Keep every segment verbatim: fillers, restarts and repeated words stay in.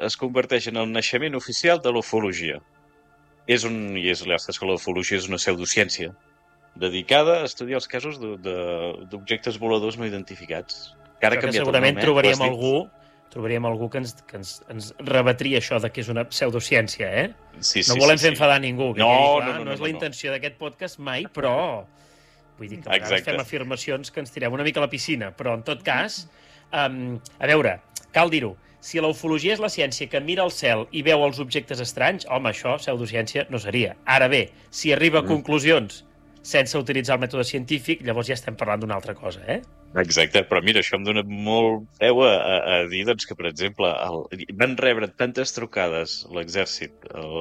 es converteix en el naixement oficial de l'ufologia. És un, i és, la que l'ufologia és una pseudociència dedicada a estudiar els casos d'objectes voladors no identificats. Que, que segurament trobaríem algú trobaríem algú que ens, que ens, ens rebatria això de que és una pseudociència, eh? Sí, sí, no volem sí, fer sí. enfadar ningú, que no, quedi clar, no, no, no, no, és no, la no. intenció d'aquest podcast mai, però vull dir que a vegades fem afirmacions que ens tirem una mica a la piscina, però en tot cas, um, a veure, cal dir-ho, si la ufologia és la ciència que mira el cel i veu els objectes estranys, home, això pseudociència no seria. Ara bé, si arriba a Mm. conclusions sense utilitzar el mètode científic, llavors ja estem parlant d'una altra cosa, eh? Exacte, però mira, això em dona molt peu a, a, a dir doncs, que, per exemple, el, van rebre tantes trucades l'exèrcit,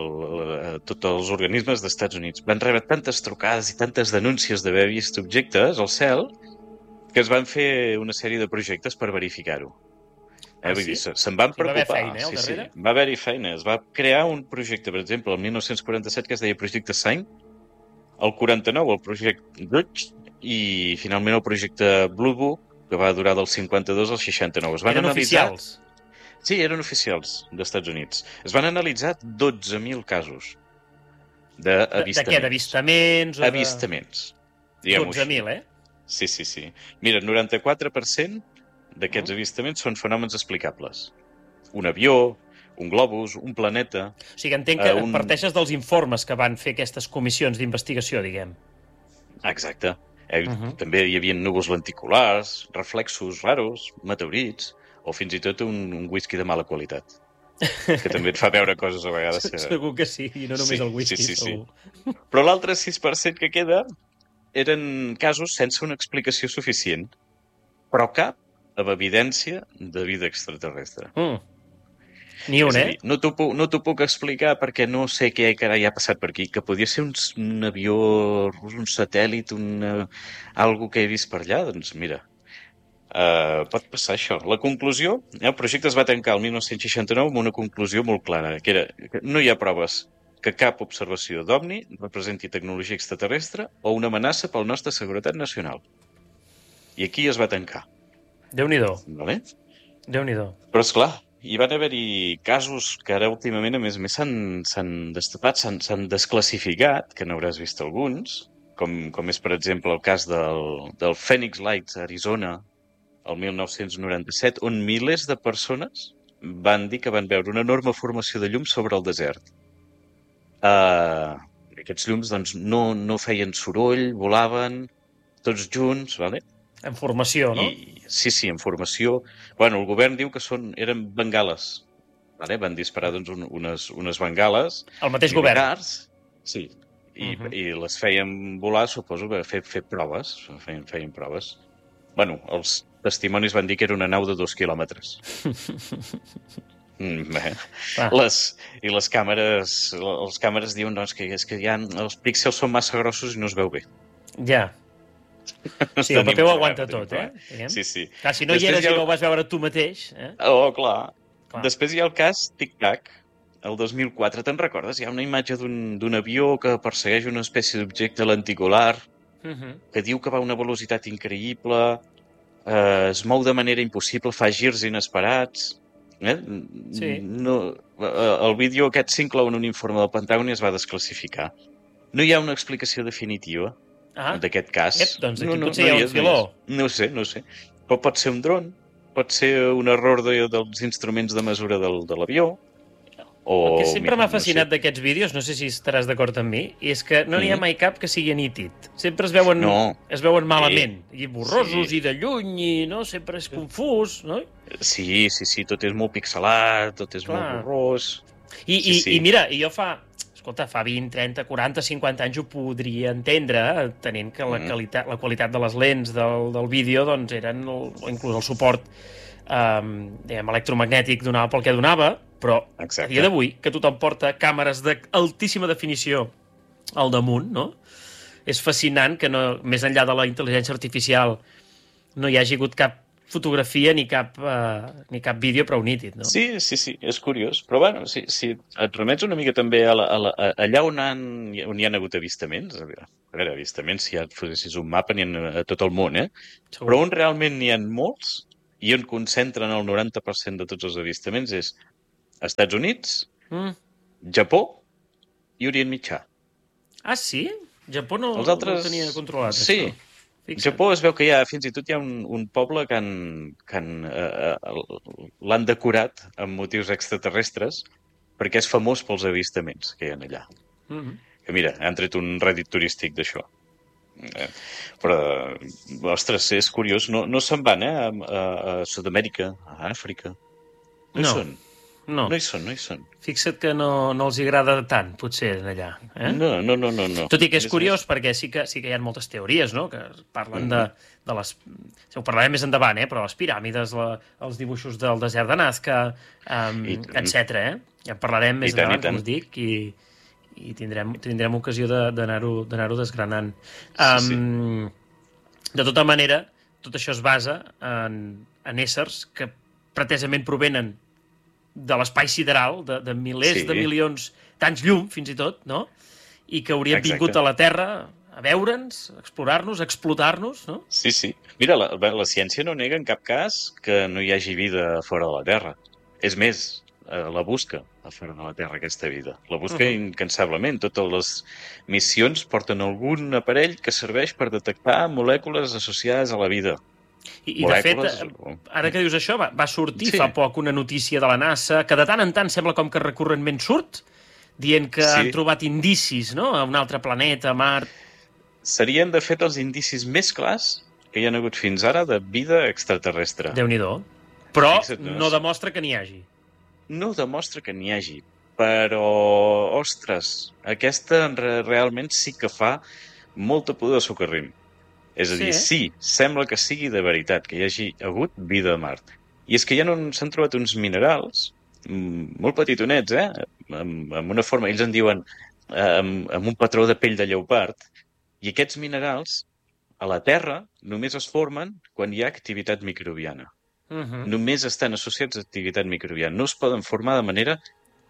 tots els organismes dels Estats Units, van rebre tantes trucades i tantes denúncies d'haver vist objectes al cel que es van fer una sèrie de projectes per verificar-ho. Eh, Ah, vull sí? dir, se'n van Sí, va haver preocupar. feina, eh, al sí, sí. darrere? Va haver-hi feina. Es va crear un projecte, per exemple, el dinou quaranta-set, que es deia Projecte Sign, el quaranta-nou el projecte Dutch, i finalment el projecte Blue Book, que va durar del cinquanta-dos al seixanta-nou. Es van Eren analitzar... oficials? Sí, eren oficials dels Estats Units. Es van analitzar dotze mil casos d'avistaments. De, de què? D'avistaments? O Avistaments. De... dotze mil, eh? Sí, sí, sí. Mira, el noranta-quatre per cent d'aquests mm. avistaments són fenòmens explicables. Un avió, un globus, un planeta... O sigui, entenc que uh, un... parteixes dels informes que van fer aquestes comissions d'investigació, diguem. Exacte. Eh, Uh -huh. També hi havia núvols lenticulars, reflexos raros, meteorits, o fins i tot un, un whisky de mala qualitat, que també et fa veure coses a vegades. Que... Segur que sí, i no només sí, el whisky. Sí, sí, segur. sí. Però l'altre sis per cent que queda eren casos sense una explicació suficient, però cap amb evidència de vida extraterrestre. Mm. Ni un, és a dir, eh? no t'ho puc, no t'ho puc explicar perquè no sé què carai ha passat per aquí, que podia ser un, un avió, un satèl·lit, una, algo que he vist per allà, doncs mira, uh, pot passar això. La conclusió, el projecte es va tancar el dinou seixanta-nou amb una conclusió molt clara, que era que no hi ha proves que cap observació d'OVNI representi tecnologia extraterrestre o una amenaça pel nostra seguretat nacional. I aquí es va tancar. Déu-n'hi-do. Vale? Déu-n'hi-do. Però, esclar, hi van haver-hi casos que ara últimament, a més a més, s'han destapat, s'han desclassificat, que n'hauràs vist alguns, com, com és, per exemple, el cas del, del Phoenix Lights a Arizona, el dinou noranta-set, on milers de persones van dir que van veure una enorme formació de llum sobre el desert. Uh, aquests llums doncs, no, no feien soroll, volaven tots junts, vale? En formació, no? I, sí, sí, en formació. Bueno, el govern diu que són, eren bengales. Vale? Van disparar doncs, un, unes, unes bengales. El mateix militars, govern? Sí. I, uh -huh. I les feien volar, suposo, per fer, fer proves. Feien, feien proves. Bueno, els testimonis van dir que era una nau de dos quilòmetres. Mm, ah. les, I les càmeres, les càmeres diuen doncs, que, és que ja els píxels són massa grossos i no es veu bé. Ja. Sí, el paper ho aguanta tot, eh? Sí, sí. Clar, si no hi eres i no ho vas veure tu mateix... Eh? Oh, clar. clar. Després hi ha el cas Tic Tac, el dos mil quatre. Te'n recordes? Hi ha una imatge d'un avió que persegueix una espècie d'objecte lenticular, uh -huh. que diu que va a una velocitat increïble, eh, es mou de manera impossible, fa girs inesperats... Eh? Sí. No, el vídeo aquest s'inclou en un informe del Pentàgon i es va desclassificar. No hi ha una explicació definitiva ah. d'aquest cas. Ep, doncs aquí no, no, potser no hi ha un filó. No, no ho sé, no ho sé. Però pot ser un dron, pot ser un error de, dels instruments de mesura del, de l'avió. O, el que sempre m'ha fascinat no sé. d'aquests vídeos, no sé si estaràs d'acord amb mi, és que no n'hi ha mai cap que sigui nítid. Sempre es veuen, no. es veuen malament, sí. i borrosos, sí. i de lluny, i no sempre és confús, no? Sí, sí, sí, tot és molt pixelat, tot és Clar. molt borrós. I, sí, i, sí. i mira, jo fa, escolta, fa vint, trenta, quaranta, cinquanta anys ho podria entendre, tenint que la, mm. qualitat, la qualitat de les lents del, del vídeo doncs eren, el, o inclús el suport um, diguem, electromagnètic donava pel que donava, però Exacte. a dia d'avui, que tothom porta càmeres d'altíssima definició al damunt, no? És fascinant que no, més enllà de la intel·ligència artificial no hi hagi hagut cap fotografia ni cap, uh, ni cap vídeo prou nítid, no? Sí, sí, sí, és curiós. Però, bueno, si, si et remets una mica també a la, a la, a allà on, han, on hi ha hagut avistaments, a veure, a veure avistaments, si et fossis un mapa, n'hi ha a tot el món, eh? Segur. Però on realment n'hi ha molts i on concentren el noranta per cent de tots els avistaments és Estats Units, Mm. Japó i Orient Mitjà. Ah, sí? Japó no, Els altres... no ho tenia controlat, sí. això. Fixa't. Japó es veu que hi ha, fins i tot hi ha un, un poble que, han, que han, eh, l'han decorat amb motius extraterrestres perquè és famós pels avistaments que hi ha allà. Mm-hmm. Que mira, han tret un rèdit turístic d'això. Eh, però, ostres, és curiós, no, no se'n van, eh, a, a, a Sud-amèrica, a Àfrica. No, no hi són. No. No hi són, no hi són. Fixa't que no, no els agrada tant, potser, allà. Eh? No, no, no, no, no. Tot i que és Més curiós, més. perquè sí que, sí que hi ha moltes teories, no?, que parlen Mm-hmm. de, de les... Ho parlarem més endavant, eh?, però les piràmides, la, els dibuixos del desert de Nazca, um, etcètera. Eh? Ja en parlarem més I tant, endavant, i tant. com us dic, i, i tindrem, tindrem ocasió d'anar-ho d'anar-ho desgranant. Sí, Um, de tota manera, tot això es basa en, en éssers que pretesament provenen de l'espai sideral, de, de milers Sí. de milions d'anys llum, fins i tot, no? I que haurien Exacte. vingut a la Terra a veure'ns, a explorar-nos, a explotar-nos, no? Sí, sí. Mira, la, la ciència no nega en cap cas que no hi hagi vida fora de la Terra. És més, eh, la busca a fora de la Terra, aquesta vida. La busca Mhm. uh-huh. incansablement. Totes les missions porten algun aparell que serveix per detectar molècules associades a la vida. I, i de fet, Molècules... ara que dius això, va, va sortir Sí. fa poc una notícia de la NASA que de tant en tant sembla com que recurrentment surt, dient que Sí. han trobat indicis, no?, a un altre planeta, Mart... Serien, de fet, els indicis més clars que hi ha hagut fins ara de vida extraterrestre. Déu-n'hi-do. Però Fixa't, no? no demostra que n'hi hagi. No demostra que n'hi hagi, però, ostres, aquesta re realment sí que fa molta pudor de socarrim. És a Sí, dir, eh? sí, sembla que sigui de veritat, que hi hagi hagut vida a Mart. I és que ja no s'han trobat uns minerals mm, molt petitonets, eh? Amb, amb una forma, ells en diuen, eh, amb, amb un patró de pell de lleopard, i aquests minerals a la Terra només es formen quan hi ha activitat microbiana. Uh -huh. Només estan associats a activitat microbiana. No es poden formar de manera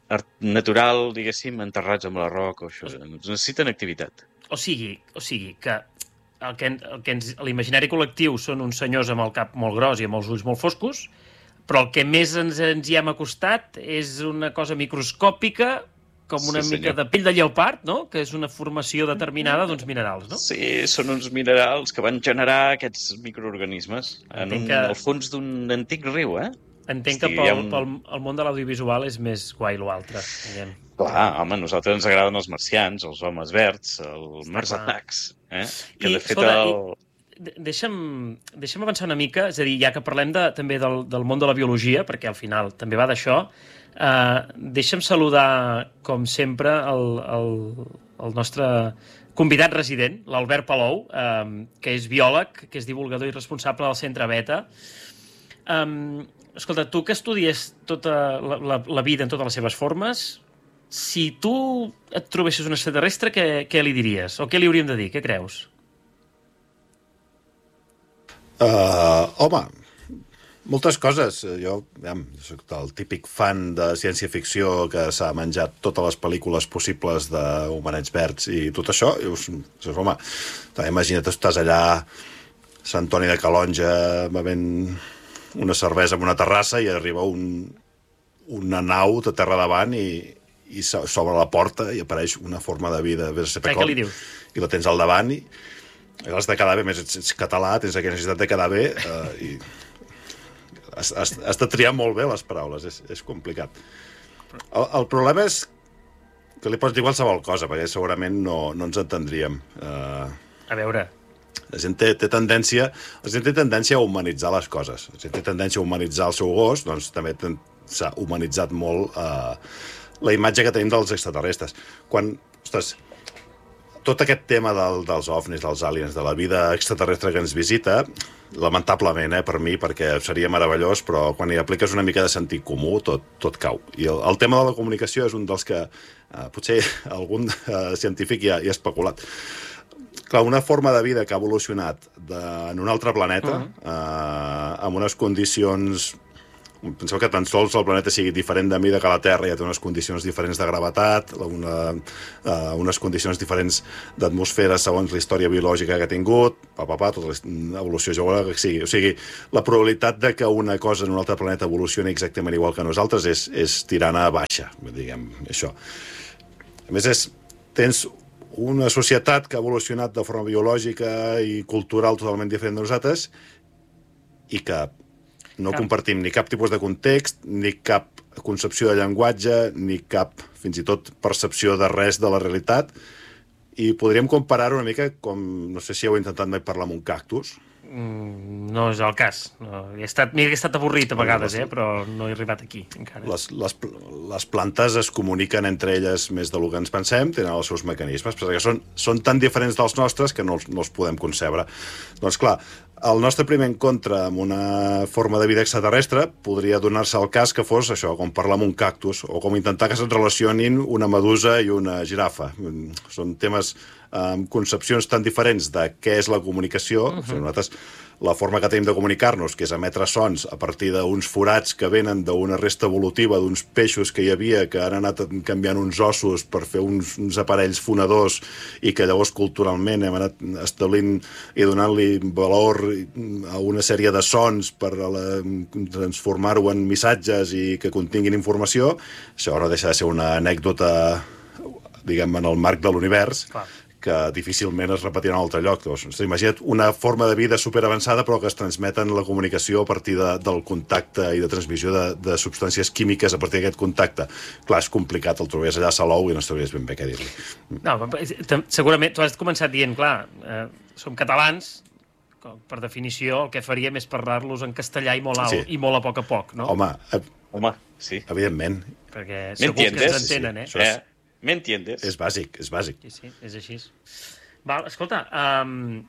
natural, diguéssim, enterrats amb la roca o això. Necessiten activitat. O sigui, o sigui que el que, el que ens, l'imaginari col·lectiu són uns senyors amb el cap molt gros i amb els ulls molt foscos, però el que més ens, ens hi hem acostat és una cosa microscòpica, com una Sí, mica senyor. de pell de lleopard, no?, que és una formació determinada d'uns minerals, no? Sí, són uns minerals que van generar aquests microorganismes en Entenc un, que- al fons d'un antic riu, eh? Entenc Hosti, que hi ha pel, un- pel el món de l'audiovisual és més guai l'altre, diguem. Clar, home, a nosaltres ens agraden els marcians, els homes verds, els Mars clar. Attacks, eh? Que I, de fet escolta, el... De- Deixa'm, deixa'm avançar una mica, és a dir, ja que parlem de, també del, del món de la biologia, perquè al final també va d'això, eh, deixa'm saludar, com sempre, el, el, el nostre convidat resident, l'Albert Palou, eh, que és biòleg, que és divulgador i responsable del Centre Beta. Eh, escolta, tu que estudies tota la, la, la vida en totes les seves formes, si tu et trobessis un extraterrestre, què, què li diries? O què li hauríem de dir? Què creus? Uh, home, moltes coses. Jo, ja, soc el típic fan de ciència-ficció que s'ha menjat totes les pel·lícules possibles d'Homenets Verds i tot això. I dius, dius, home, imagina't, estàs allà a Sant Antoni de Calonja bevent una cervesa en una terrassa i arriba un, una nau de terra davant i, i s'obre la porta i apareix una forma de vida. Què, què li dius? I la tens al davant i has de quedar bé, més ets, ets català, tens aquella necessitat de quedar bé eh, i has, has, has de triar molt bé les paraules, és, és complicat. El, el problema és que li pots dir qualsevol cosa, perquè segurament no, no ens entendríem. Eh, A veure, la gent té, té tendència la gent té tendència a humanitzar les coses. La gent té tendència a humanitzar el seu gos, doncs també s'ha humanitzat molt eh, la imatge que tenim dels extraterrestres. Quan, ostres, tot aquest tema del, dels ovnis, dels aliens, de la vida extraterrestre que ens visita, lamentablement, eh, per mi, perquè seria meravellós, però quan hi apliques una mica de sentit comú, tot, tot cau. I el, el tema de la comunicació és un dels que eh, potser algun eh, científic hi ha, hi ha especulat. Clar, una forma de vida que ha evolucionat de, en un altre planeta, uh -huh. eh, amb unes condicions Penseu que tan sols el planeta sigui diferent de mida que la Terra, ja té unes condicions diferents de gravetat, una, uh, unes condicions diferents d'atmosfera segons la història biològica que ha tingut, pa, pa, pa, tota l'evolució geològica que sigui. O sigui, la probabilitat de que una cosa en un altre planeta evolucioni exactament igual que nosaltres és, és tirant a baixa, diguem, això. A més, és, tens una societat que ha evolucionat de forma biològica i cultural totalment diferent de nosaltres i que no Clar. compartim ni cap tipus de context, ni cap concepció de llenguatge, ni cap, fins i tot, percepció de res de la realitat. I podríem comparar-ho una mica com, no sé si heu intentat mai parlar amb un cactus. Mm, no és el cas. No, he estat, m'he estat avorrit a vegades, eh, però no he arribat aquí encara. Les, les, les plantes es comuniquen entre elles més del que ens pensem, tenen els seus mecanismes, perquè són, són tan diferents dels nostres que no els, no els podem concebre. Doncs clar, el nostre primer encontre amb una forma de vida extraterrestre podria donar-se el cas que fos això, com parlar amb un cactus, o com intentar que se't relacionin una medusa i una girafa. Són temes amb concepcions tan diferents de què és la comunicació. Uh-huh. O sigui, nosaltres, la forma que tenim de comunicar-nos, que és emetre sons a partir d'uns forats que venen d'una resta evolutiva d'uns peixos que hi havia, que han anat canviant uns ossos per fer uns, uns aparells fonadors i que llavors culturalment hem anat establint i donant-li valor a una sèrie de sons per la, transformar-ho en missatges i que continguin informació. Això no deixa de ser una anècdota, diguem, en el marc de l'univers, Clar. que difícilment es repetirà en un altre lloc. Doncs, imagina't una forma de vida superavançada però que es transmeten la comunicació a partir de, del contacte i de transmissió de, de substàncies químiques a partir d'aquest contacte. Clar, és complicat, el trobaries allà a Salou i no sabries ben bé què dir-li. No, segurament, tu has començat dient, clar, eh, som catalans, per definició el que faríem és parlar-los en castellà i molt alt, sí. i molt a poc a poc, no? Home, eh, Home sí. Evidentment. Perquè segur que ens entenen, eh? Sí, eh? M'entiendes? És bàsic, és bàsic. Sí, sí, és així. Val, escolta, um,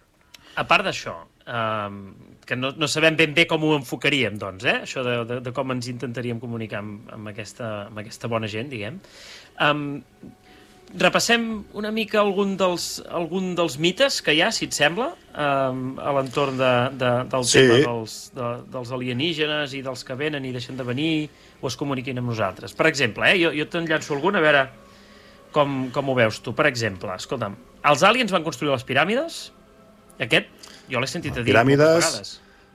a part d'això, um, que no, no sabem ben bé com ho enfocaríem, doncs, eh? Això de, de, de com ens intentaríem comunicar amb, amb, aquesta, amb aquesta bona gent, diguem. Um, repassem una mica algun dels, algun dels mites que hi ha, si et sembla, um, a l'entorn de, de, del sí. tema dels, de, dels alienígenes i dels que venen i deixen de venir o es comuniquin amb nosaltres. Per exemple, eh, jo, jo te'n llanço algun, a veure com, com ho veus tu. Per exemple, escolta'm, els aliens van construir les piràmides? Aquest jo l'he sentit a dir piràmides... moltes vegades.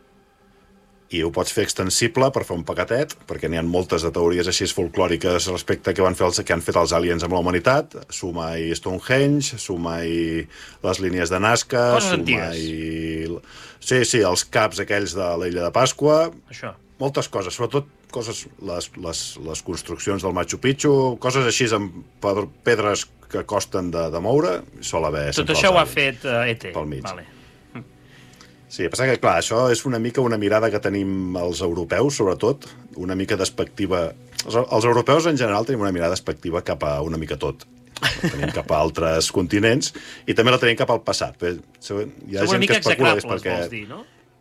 I ho pots fer extensible per fer un paquetet, perquè n'hi ha moltes de teories així folclòriques respecte a què van fer els, que han fet els aliens amb la humanitat. Suma-hi Stonehenge, suma-hi les línies de Nazca, coses suma-hi... Sí, sí, els caps aquells de l'illa de Pasqua. Això. Moltes coses, sobretot coses, les, les, les construccions del Machu Picchu, coses així amb pedres que costen de, de moure, sol haver... Tot això ho ha fet uh, E T. Pel mig. Vale. Sí, passa que, clar, això és una mica una mirada que tenim els europeus, sobretot, una mica despectiva. Els, els europeus, en general, tenim una mirada despectiva cap a una mica tot. La tenim cap a altres continents i també la tenim cap al passat. Hi ha Són gent una mica que especula execrables, perquè... vols dir, no?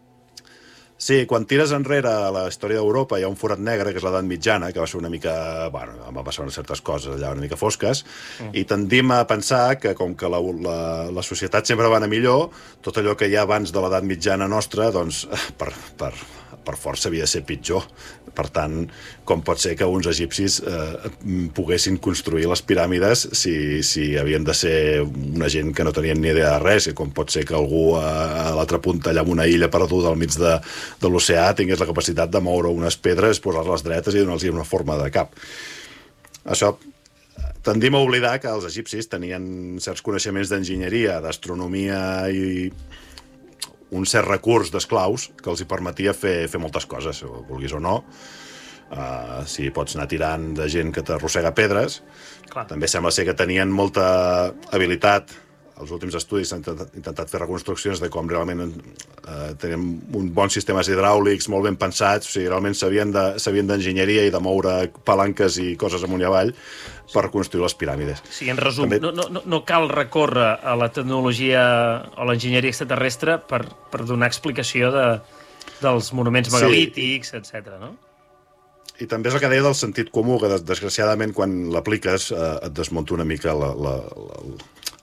Sí, quan tires enrere a la història d'Europa hi ha un forat negre, que és l'edat mitjana, que va ser una mica... Bueno, va passar unes certes coses allà una mica fosques, mm. i tendim a pensar que, com que la, la, la societat sempre va anar millor, tot allò que hi ha abans de l'edat mitjana nostra, doncs, per, per, per força havia de ser pitjor. Per tant, com pot ser que uns egipcis eh, poguessin construir les piràmides si, si havien de ser una gent que no tenien ni idea de res, i com pot ser que algú a, a l'altra punta, allà en una illa perduda al mig de, de l'oceà, tingués la capacitat de moure unes pedres, posar-les dretes i donar-los una forma de cap. Això tendim a oblidar que els egipcis tenien certs coneixements d'enginyeria, d'astronomia i un cert recurs d'esclaus que els hi permetia fer, fer moltes coses, vulguis o no. Uh, si pots anar tirant de gent que t'arrossega pedres. Clar. També sembla ser que tenien molta habilitat. Els últims estudis s'han intentat fer reconstruccions de com realment eh, tenien un bons sistemes hidràulics molt ben pensats, o sigui, realment sabien de, sabien d'enginyeria i de moure palanques i coses amunt i avall per construir les piràmides. Sí, en resum, També... no, no, no cal recórrer a la tecnologia o l'enginyeria extraterrestre per, per donar explicació de, dels monuments megalítics, sí. etcètera, no? I també és el que deia del sentit comú, que desgraciadament quan l'apliques eh, et desmunta una mica la, la, la,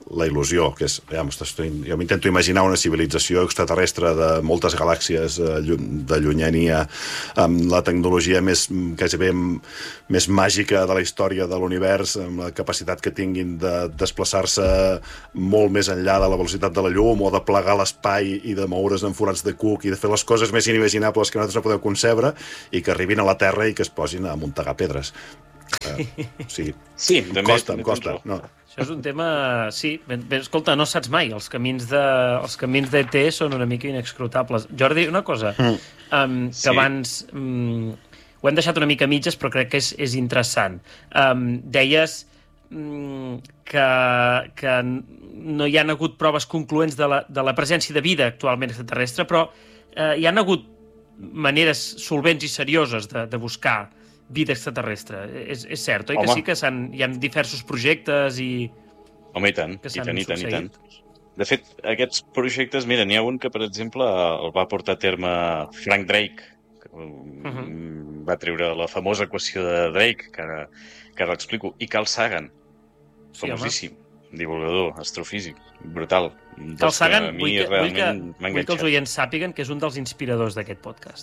la il·lusió, que és, ja, jo m'intento imaginar una civilització extraterrestre de moltes galàxies de llunyania, amb la tecnologia més, quasi bé, més màgica de la història de l'univers, amb la capacitat que tinguin de desplaçar-se molt més enllà de la velocitat de la llum, o de plegar l'espai i de moure's en forats de cuc i de fer les coses més inimaginables que nosaltres no podem concebre, i que arribin a la Terra i que es posin a muntegar pedres. Uh, o sigui, sí, em costa, em costa. No. Això és un tema... Sí, ben, ben, escolta, no saps mai. Els camins de, els camins d'E T són una mica inexcrutables. Jordi, una cosa, mm. um, que sí. abans... Um, ho hem deixat una mica a mitges, però crec que és, és interessant. Um, deies um, que, que no hi ha hagut proves concloents de la, de la presència de vida actualment extraterrestre, però uh, hi ha hagut maneres solvents i serioses de, de buscar vida extraterrestre. És, és cert, oi? Home. Que sí que hi ha diversos projectes i... Home, i tant, i tant, i tant, i tant. De fet, aquests projectes, mira, n'hi ha un que, per exemple, el va portar a terme Frank Drake, que uh -huh. va treure la famosa equació de Drake, que ara, que ara l'explico, i Carl Sagan, sí, famosíssim, home. Divulgador, astrofísic, brutal. Carl Sagan, vull que, vull, que, vull que els oients sàpiguen que és un dels inspiradors d'aquest podcast.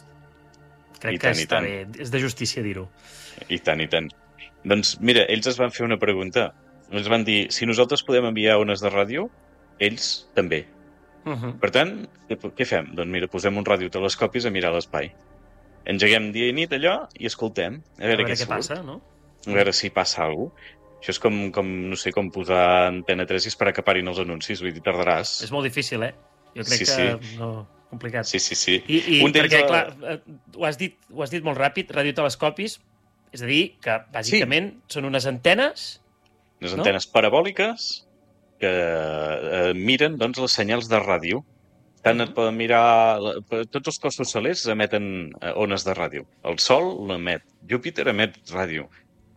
Crec que està bé, és de justícia dir-ho. I tant, i tant. Doncs mira, ells es van fer una pregunta. Ells van dir, si nosaltres podem enviar ones de ràdio, ells també. Uh -huh. Per tant, què fem? Doncs mira, posem uns radiotelescopis a mirar l'espai. Engeguem dia i nit allò i escoltem. A veure, a veure què, què passa, no? A veure si passa alguna cosa. Això és com, com, no sé, com posar Antena tres i esperar que parin els anuncis. Vull dir, tardaràs. És molt difícil, eh? Jo crec sí, que... Sí. No... complicat. Sí, sí, sí. I, i un perquè, el... clar, ho has, dit, ho has dit molt ràpid, radiotelescopis, és a dir, que bàsicament sí. són unes antenes... Unes no? antenes parabòliques que eh, miren, doncs, les senyals de ràdio. Tant et poden mirar... Tots els cossos celers emeten ones de ràdio. El Sol l'emet. Júpiter emet ràdio.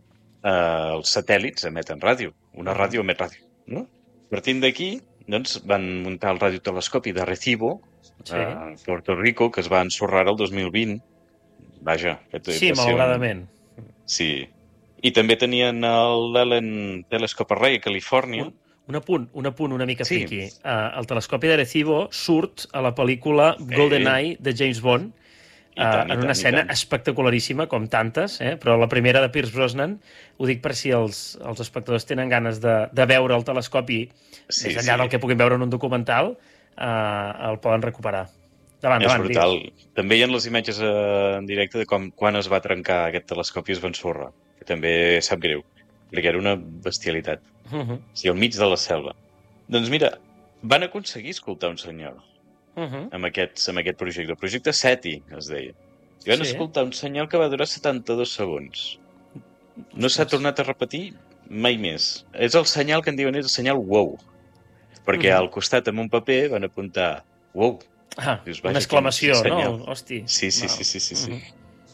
Eh, els satèl·lits emeten ràdio. Una ràdio emet ràdio. No? Partint d'aquí, doncs, van muntar el radiotelescopi de Recibo, sí. a Puerto Rico, que es va ensorrar el dos mil vint. Vaja. Sí, malauradament. Un... Sí. I també tenien l'Ellen Telescope Array a Califòrnia. Un, un apunt, un apunt una mica sí. friqui. Uh, el telescopi de Recibo surt a la pel·lícula GoldenEye de James Bond, uh, tant, en una tant, escena espectacularíssima, com tantes, eh? Però la primera de Pierce Brosnan, ho dic per si els, els espectadors tenen ganes de, de veure el telescopi sí, més enllà sí. del que puguin veure en un documental, uh, el poden recuperar. Davant, és davant, brutal. Digues. També hi ha les imatges uh, en directe de com, quan es va trencar aquest telescopi i es va ensorrar, que també sap greu, perquè era una bestialitat. Uh -huh. O sigui, al mig de la selva. Doncs mira, van aconseguir escoltar un senyal uh -huh. amb, aquests, amb aquest projecte. El projecte SETI, es deia. I van sí. escoltar un senyal que va durar setanta-dos segons. No s'ha tornat a repetir mai més. És el senyal que en diuen és el senyal wow. Perquè uh -huh. al costat, amb un paper, van apuntar wow. Ah, Dius, una exclamació, no? Hosti. Sí, sí, sí, sí, sí, sí. Uh-huh.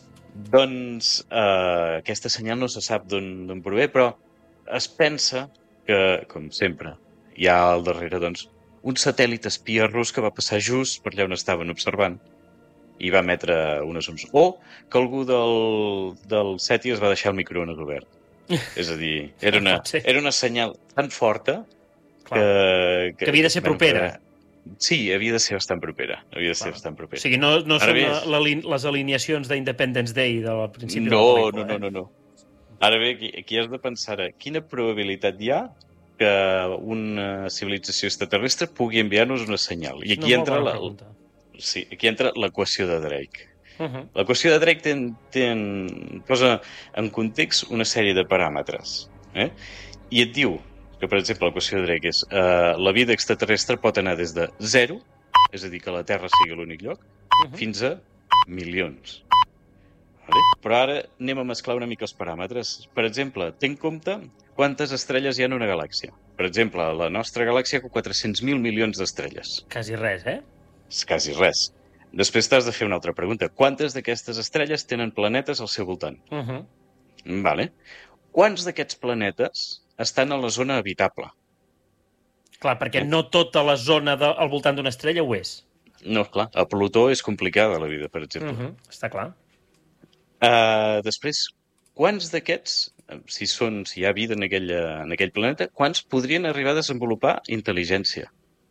Doncs eh, aquesta senyal no se sap d'on prové, però es pensa que, com sempre, hi ha al darrere, doncs, un satèl·lit espia rus que va passar just per allà on estaven observant i va emetre unes ones. O que algú del, del SETI es va deixar el microones obert. És a dir, era una, era una senyal tan forta que, que... Que havia de ser propera. Poder... Sí, havia de ser bastant propera. Havia de ser bastant propera. O sigui, no, no són bé, la, la, les alineacions d'Independence Day del principi no, de la pel·lícula. No, no, eh? no, no. Ara bé, aquí, aquí has de pensar a quina probabilitat hi ha que una civilització extraterrestre pugui enviar-nos una senyal. I aquí, no entra la, sí, aquí entra l'equació de Drake. Uh -huh. L'equació de Drake ten, ten, posa en context una sèrie de paràmetres. Eh? I et diu que, per exemple, l'equació de Drake és uh, la vida extraterrestre pot anar des de zero, és a dir, que la Terra sigui l'únic lloc, uh -huh. fins a milions. Vale? Però ara anem a mesclar una mica els paràmetres. Per exemple, ten en compte quantes estrelles hi ha en una galàxia. Per exemple, la nostra galàxia té quatre-cents mil milions d'estrelles. Quasi res, eh? És quasi res. Després t'has de fer una altra pregunta. Quantes d'aquestes estrelles tenen planetes al seu voltant? Uh -huh. Vale. Quants d'aquests planetes estan a la zona habitable? Clar, perquè no tota la zona de, al voltant d'una estrella ho és. No, clar. A Plutó és complicada la vida, per exemple. Uh -huh. Està clar. Uh, després, quants d'aquests si, són, si hi ha vida en aquell, en aquell planeta, quants podrien arribar a desenvolupar intel·ligència?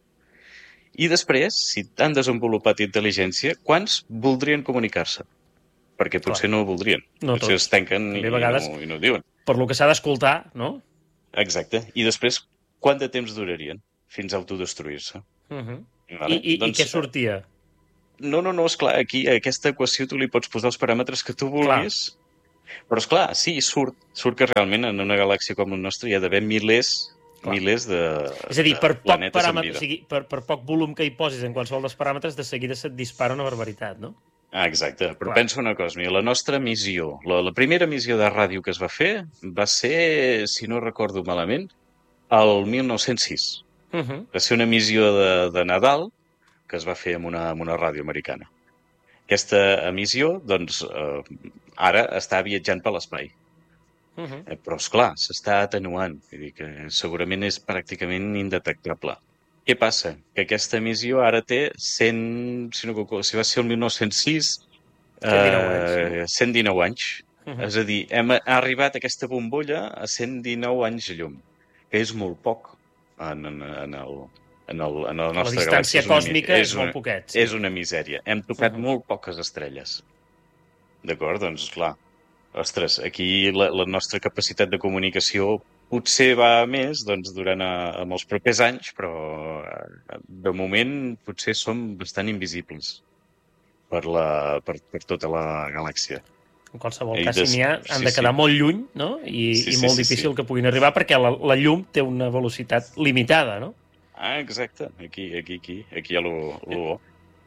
I després, si han desenvolupat intel·ligència, quants voldrien comunicar-se? Perquè potser Clar. no ho voldrien. No potser tots. es tanquen i, vegades, no, i no ho diuen. Per lo que s'ha d'escoltar, no? Exacte. I després, quant de temps durarien fins a autodestruir-se? Uh -huh. Vale? I, i, doncs, I què sortia? No, no, no, esclar, aquí a aquesta equació tu li pots posar els paràmetres que tu vulguis, clar. Però esclar, sí, surt, surt que realment en una galàxia com la nostra hi ha d'haver milers, clar. milers de És a dir, per poc, paràmetres, o sigui, per, per poc volum que hi posis en qualsevol dels paràmetres, de seguida se't dispara una barbaritat, no? Ah, exacte, però clar. pensa una cosa, mira, la nostra missió, la, la primera missió de ràdio que es va fer va ser, si no recordo malament, el mil nou-cents sis. Uh -huh. Va ser una missió de, de Nadal que es va fer amb una, amb una ràdio americana. Aquesta emissió, doncs, eh, ara està viatjant per l'espai. Uh -huh. eh, però, esclar, s'està atenuant. Vull dir que segurament és pràcticament indetectable. Què passa? Que aquesta emissió ara té cent... Si, no, si va ser el mil nou-cents sis, eh, cent dinou anys. Uh -huh. És a dir, hem arribat a aquesta bombolla a cent dinou anys llum, que és molt poc en, en, en el... En, el, en la nostra la distància galàxia còsmica és, és, una, una, és molt poquet. Sí. És una misèria. Hem tocat uh -huh. molt poques estrelles. D'acord? Doncs, clar, ostres, aquí la, la nostra capacitat de comunicació potser va a més doncs, durant a, amb els propers anys, però de moment potser som bastant invisibles per, la, per, per tota la galàxia. En qualsevol I cas, des... si n'hi ha, han sí, de quedar sí. molt lluny, no? I, sí, i sí, molt sí, difícil sí. que puguin arribar, perquè la, la llum té una velocitat limitada, no? Ah, exacte. Aquí, aquí, aquí. Aquí hi ha lo, lo bo.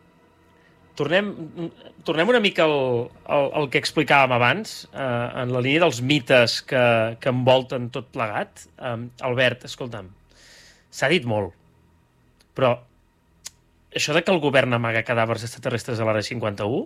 Tornem, tornem una mica al, al, al que explicàvem abans, eh, en la línia dels mites que, que envolten tot plegat. Eh, Albert, escolta'm, s'ha dit molt, però això de que el govern amaga cadàvers extraterrestres a l'Àrea cinquanta-u...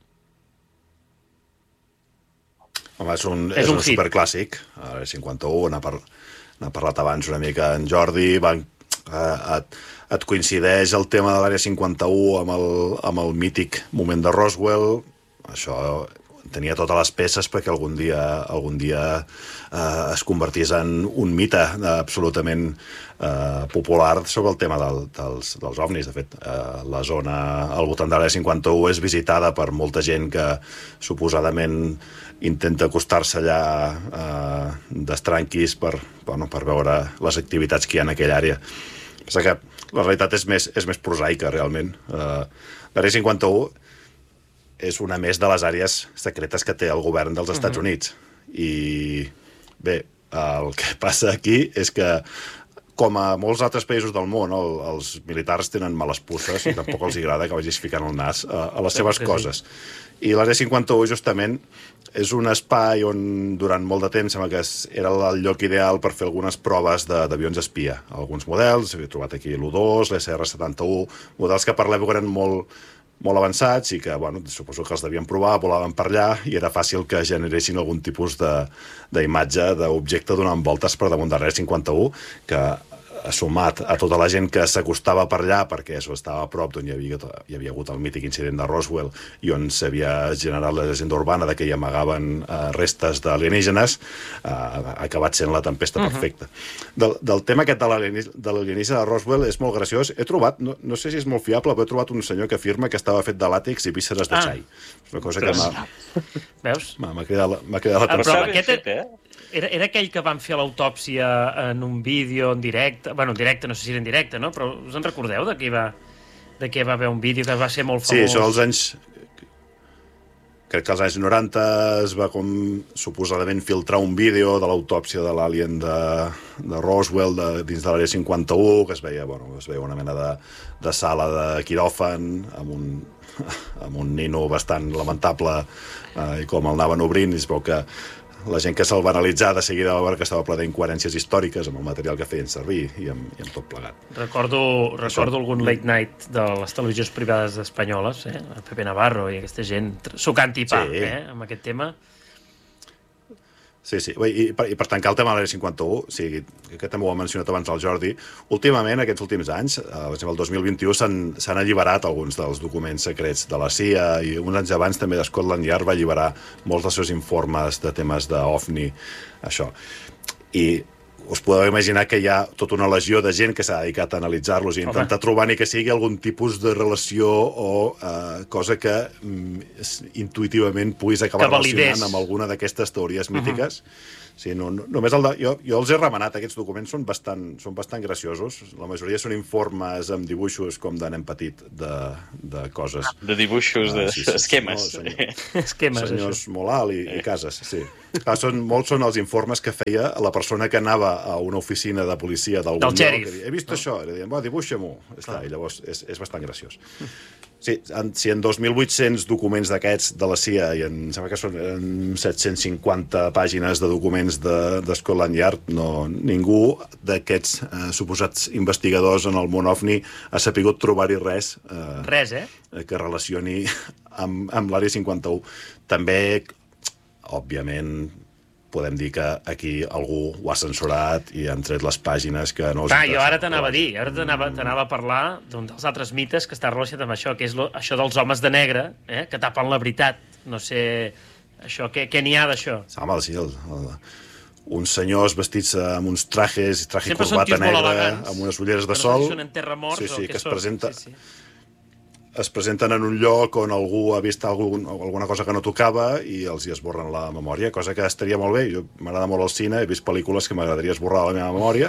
Home, és un, és és un, un superclàssic. A l'Àrea cinquanta-u, n'ha par, parlat abans una mica en Jordi, van, eh, et, et coincideix el tema de l'Àrea cinquanta-u amb el, amb el mític moment de Roswell. Això tenia totes les peces perquè algun dia, algun dia eh, es convertís en un mite absolutament eh, popular sobre el tema del, dels, dels ovnis. De fet, eh, la zona al voltant de l'Àrea cinquanta-u és visitada per molta gent que suposadament intenta acostar-se allà eh, d'estranquis per, bueno, per veure les activitats que hi ha en aquella àrea. Pensa que la realitat és més, és més prosaica, realment. Uh, L'Àrea cinquanta-u és una més de les àrees secretes que té el govern dels Estats uh-huh. Units. I, bé, el que passa aquí és que, com a molts altres països del món, el, els militars tenen males puces i tampoc els agrada que vagis ficant el nas a, a les seves sí, coses. Sí. I l'Àrea cinquanta-u, justament, és un espai on durant molt de temps sembla que era el lloc ideal per fer algunes proves d'avions espia. Alguns models, he trobat aquí l'U dos, l'S R setanta-u, models que per l'època eren molt, molt avançats i que, bueno, suposo que els devien provar, volaven per allà i era fàcil que generessin algun tipus d'imatge, d'objecte donant voltes per damunt de l'Àrea cinquanta-u, que sumat a tota la gent que s'acostava per allà perquè això estava a prop d'on hi havia, hi havia hagut el mític incident de Roswell i on s'havia generat la llegenda urbana de que hi amagaven eh, restes d'alienígenes, eh, ha acabat sent la tempesta uh-huh. perfecta. Del, del tema aquest de l'alienígena de Roswell és molt graciós. He trobat, no, no sé si és molt fiable, però he trobat un senyor que afirma que estava fet de làtex i vísceres de xai. Ah. És una cosa que m'ha... Veus? M'ha cridat, cridat l'atenció. Però aquest... Fet, eh? Era, era aquell que van fer l'autòpsia en un vídeo en directe, bueno, en directe, no sé si era en directe, no? Però us en recordeu de què va, de què va haver un vídeo que va ser molt famós? Sí, això als anys... Crec que als anys noranta es va com suposadament filtrar un vídeo de l'autòpsia de l'alien de, de Roswell de, dins de l'Àrea cinquanta-u, que es veia, bueno, es veia una mena de, de sala de quiròfan amb un, amb un nino bastant lamentable eh, i com el anaven obrint, i es veu que la gent que se'l va analitzar de seguida va veure que estava ple d'incoherències històriques amb el material que feien servir i amb, i amb tot plegat. Recordo, recordo algun late night de les televisions privades espanyoles, eh? Pepe Navarro i aquesta gent sucant i pa, sí. eh? Amb aquest tema. Sí, sí. I per, i per tancar el tema de l'Àrea cinquanta-u, o sigui, que també ho ha mencionat abans el Jordi, últimament, aquests últims anys, per exemple, el dos mil vint-i-u, s'han alliberat alguns dels documents secrets de la C I A i uns anys abans també de Scotland Yard va alliberar molts dels seus informes de temes d'OVNI, això. I us podeu imaginar que hi ha tota una legió de gent que s'ha dedicat a analitzar-los i intentar trobar ni que sigui algun tipus de relació o uh, cosa que um, intuïtivament puguis acabar relacionant amb alguna d'aquestes teories mítiques. Uh -huh. Sí, no, no, només el de, jo, jo els he remenat, aquests documents són bastant, són bastant graciosos. La majoria són informes amb dibuixos com de nen petit, de, de coses. De dibuixos, de ah, sí, sí, esquemes. No, senyor, esquemes, senyors això. Molt alt i, i cases, sí. Clar, són, molts són els informes que feia la persona que anava a una oficina de policia d'algun lloc. He vist no. això, i li deien, dibuixa-m'ho. I llavors és, és bastant graciós. Sí, si en dos mil vuit-cents documents d'aquests de la C I A i en, sembla que són en set-cents cinquanta pàgines de documents de, de Scotland Yard, no, ningú d'aquests eh, suposats investigadors en el món OVNI ha sapigut trobar-hi res, eh, res eh? que relacioni amb, amb l'Àrea cinquanta-u. També, òbviament, podem dir que aquí algú ho ha censurat i han tret les pàgines que no els ah, jo ara t'anava a dir, ara t'anava a parlar d'un dels altres mites que està relacionat amb això, que és lo, això dels homes de negre, eh, que tapen la veritat. No sé, això, què, què n'hi ha d'això? Home, sí, el, el, uns senyors vestits amb uns trajes, traje i corbata negra, amb unes ulleres de sol. Són enterramorts sí, sí, o que què es són? presenta... Sí, sí. es presenten en un lloc on algú ha vist algun, alguna cosa que no tocava i els hi esborren la memòria, cosa que estaria molt bé. Jo m'agrada molt el cine, he vist pel·lícules que m'agradaria esborrar la meva memòria,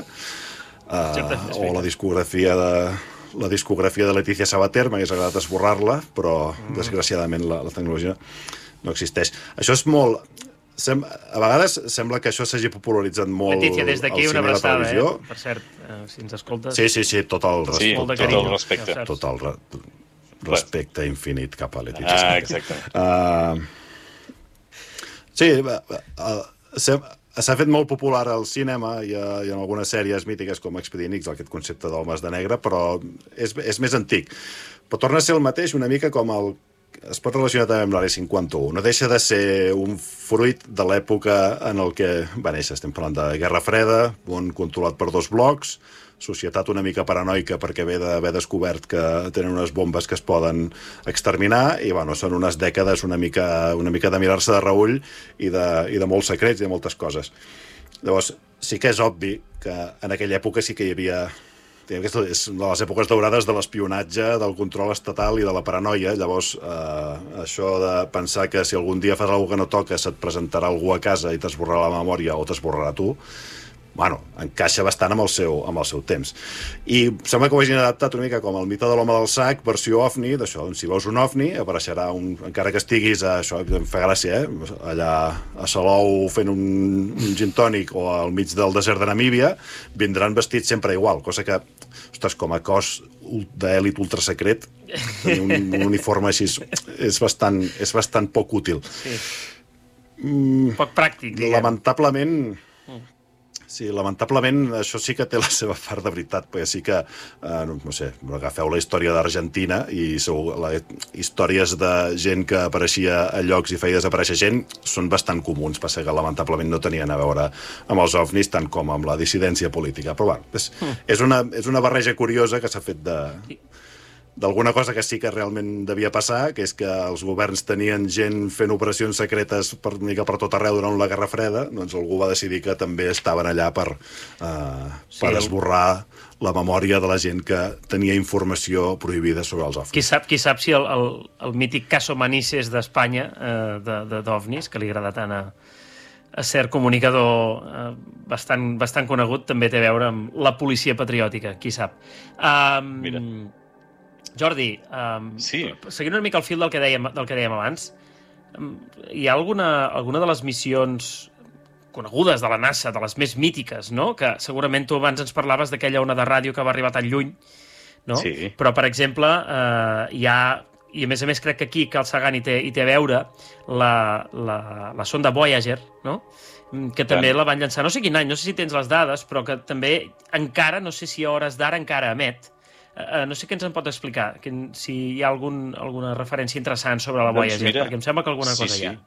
uh, o la discografia de la discografia de Letícia Sabater, m'hagués agradat esborrar-la, però mm. desgraciadament la, la tecnologia no existeix. Això és molt... Sem... A vegades sembla que això s'hagi popularitzat molt Letícia, des d'aquí una abraçada, eh? Per cert, eh, si ens escoltes... Sí, sí, sí, tot el respecte. Sí, tot el carinyo, respecte. Ja tot el re... respecte infinit cap a Letícia. Ah, exacte. Uh, sí, s'ha fet molt popular al cinema i, a, i en algunes sèries mítiques com Expedient X, aquest concepte d'homes de negre, però és, és més antic. Però torna a ser el mateix una mica com el... Es pot relacionar també amb l'Àrea cinquanta-u. No deixa de ser un fruit de l'època en el que va néixer. Estem parlant de Guerra Freda, món controlat per dos blocs, societat una mica paranoica perquè ve d'haver descobert que tenen unes bombes que es poden exterminar i bueno, són unes dècades una mica, una mica de mirar-se de reull i de, i de molts secrets i de moltes coses. Llavors, sí que és obvi que en aquella època sí que hi havia... És de les èpoques daurades de l'espionatge, del control estatal i de la paranoia. Llavors, eh, això de pensar que si algun dia fas alguna cosa que no toca se't presentarà algú a casa i t'esborrarà la memòria o t'esborrarà tu, bueno, encaixa bastant amb el seu, amb el seu temps. I sembla que ho hagin adaptat una mica com el mite de l'home del sac, versió OVNI, d'això, si veus un OVNI, apareixerà un... Encara que estiguis a... Això em fa gràcia, eh? Allà a Salou fent un, un gin tònic o al mig del desert de Namíbia, vindran vestits sempre igual, cosa que, ostres, com a cos d'èlit ultrasecret, tenir un, un uniforme així és bastant, és bastant poc útil. Sí. Mm, poc pràctic, diguem. Lamentablement... Sí, lamentablement això sí que té la seva part de veritat, perquè sí que, eh, no, no sé, agafeu la història d'Argentina i segur, la, històries de gent que apareixia a llocs i feia desaparèixer gent són bastant comuns, passa que lamentablement no tenien a veure amb els ovnis tant com amb la dissidència política, però bueno, és, mm. és, una, és una barreja curiosa que s'ha fet de... d'alguna cosa que sí que realment devia passar, que és que els governs tenien gent fent operacions secretes per mica per tot arreu durant la Guerra Freda, doncs algú va decidir que també estaven allà per, uh, sí, per esborrar la memòria de la gent que tenia informació prohibida sobre els ovnis. Qui sap, qui sap si el, el, el mític Caso Manises d'Espanya, eh, de, de, d'ovnis, que li agrada tant a, a cert comunicador eh, bastant, bastant conegut, també té a veure amb la policia patriòtica, qui sap. Um, Mira. Jordi, um, sí. seguint una mica el fil del que dèiem, del que dèiem abans, um, hi ha alguna, alguna de les missions conegudes de la NASA, de les més mítiques, no? Que segurament tu abans ens parlaves d'aquella ona de ràdio que va arribar tan lluny, no? Sí. Però, per exemple, eh, hi ha, i a més a més crec que aquí Carl Sagan hi té, hi té a veure, la, la, la sonda Voyager, no? Que també Tant. la van llançar, no sé quin any, no sé si tens les dades, però que també encara, no sé si a hores d'ara encara emet. Uh, no sé què ens en pot explicar, que, si hi ha algun, alguna referència interessant sobre la Voyager, doncs mira, perquè em sembla que alguna sí, cosa sí. hi ha.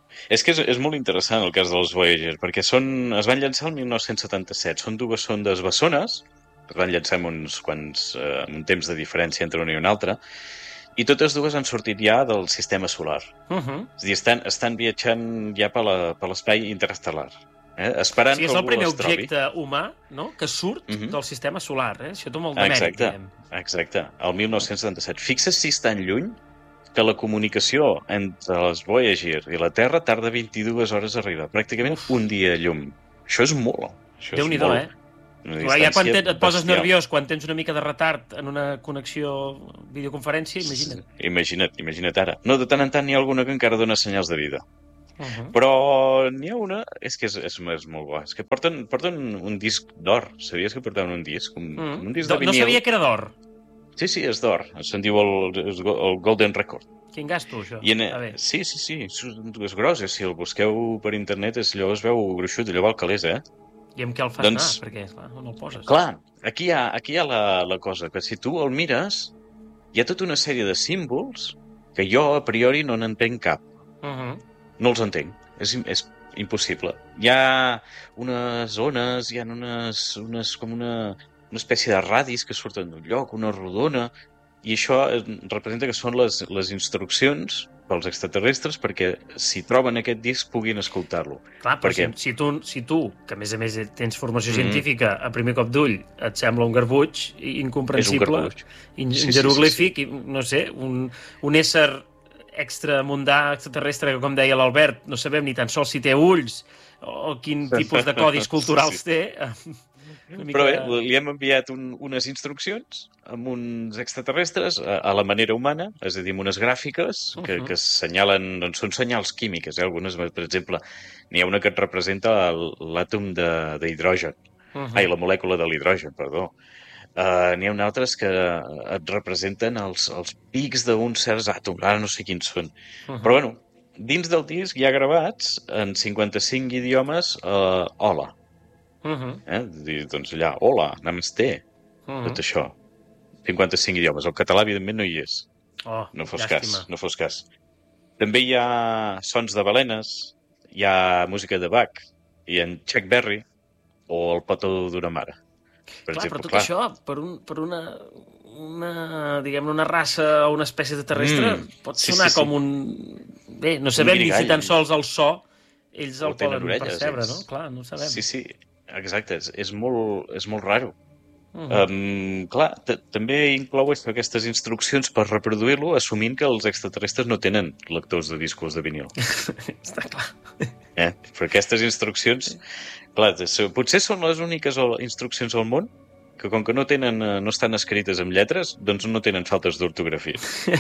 És que és, és molt interessant el cas dels Voyager, perquè són, es van llançar el mil nou-cents setanta-set. Són dues sondes bessones, es van llançar amb uns quants, eh, un temps de diferència entre una i una altra, i totes dues han sortit ja del sistema solar. Uh -huh. És a dir, estan, estan viatjant ja per la, per l'espai interestel·lar. Eh? Esperant sí, és que el primer algú els trobi. objecte humà, no?, que surt uh -huh. del sistema solar. Eh? Això té molt de mèrit, Exacte, diguem. exacte, el mil nou-cents setanta-set. Fixa't si és tan lluny que la comunicació entre les Voyager i la Terra tarda vint-i-dues hores a arribar. Pràcticament Uf. un dia llum. Això és molt. Això Déu-n'hi-do, és molt. eh? Una Clar, ja quan distància te, et poses bestial. nerviós, quan tens una mica de retard en una connexió videoconferència, imagina't. Imagina't, imagina't ara. No, de tant en tant n'hi ha alguna que encara dona senyals de vida. Uh -huh. Però n'hi ha una... És que és, és, és molt bo. És que porten, porten un disc d'or. Sabies que portaven un disc? Un, Mm. com un disc Do, de no vinil. sabia que era d'or. Sí, sí, és d'or. Se'n diu el, el Golden Record. Quin gasto, això? I en... A veure. Sí, sí, sí. És, és gros. eh? Si el busqueu per internet, és, allò es veu gruixut, allò val calés, eh? I amb què el fas Doncs- anar? Perquè, clar, on el poses? Clar, aquí hi ha, aquí hi ha la, la cosa, que si tu el mires, hi ha tota una sèrie de símbols que jo, a priori, no n'entenc cap. Uh -huh. No els entenc. És, és impossible. Hi ha unes ones, hi ha unes, unes com una, una espècie de radis que surten d'un lloc, una rodona, i això eh, representa que són les, les instruccions pels extraterrestres perquè si troben aquest disc puguin escoltar-lo. Clar, però Perquè- si, si, tu, si tu, que a més a més tens formació Mhm. científica, a primer cop d'ull et sembla un garbuig i- incomprensible, És un garbuix. in, Sí, sí, jeroglífic, i, no sé, un, un ésser extramundà, extraterrestre, que com deia l'Albert, no sabem ni tan sols si té ulls o quin tipus de codis culturals Sí, té. Una mica... Però bé, li hem enviat un, unes instruccions amb uns extraterrestres a, a la manera humana, és a dir, amb unes gràfiques que, Mhm. que assenyalen, doncs són senyals químiques, eh? Algunes, per exemple, n'hi ha una que et representa el- l'àtom de- d'hidrogen, Uh -huh. ai, la molècula de l'hidrogen, perdó. Uh, n'hi ha un altres que et representen els, els pics d'uns certs àtoms, ara no sé quins són. Uh -huh. Però bueno, dins del disc hi ha gravats en cinquanta-cinc idiomes uh, hola. Uh -huh. Eh? Dir, doncs allà, hola, namaste, Uh -huh. tot això. cinquanta-cinc idiomes. El català, evidentment, no hi és. Oh, No fos llàstima. cas, no fos cas. També hi ha sons de balenes, hi ha música de Bach, hi ha en Chuck Berry o el petó d'una mare. Per Clar, exemple, però tot clar. això, per, un, per una, una, diguem-ne, una raça o una espècie de terrestre, Mm, pot sí, sonar sí, sí. com un... Bé, no sabem ni si guirigall. tan sols el so ells O el tenen poden orelles, percebre, ells. no? Clar, no ho sabem. Sí, sí, exacte, és, és, molt, és molt raro. Uh -huh. Um, clar, també inclou això, aquestes instruccions per reproduir-lo, assumint que els extraterrestres no tenen lectors de discos de vinil. Està clar. Eh? Però aquestes instruccions, clar, potser són les úniques instruccions al món que com que no tenen, no estan escrites amb lletres, doncs no tenen faltes d'ortografia.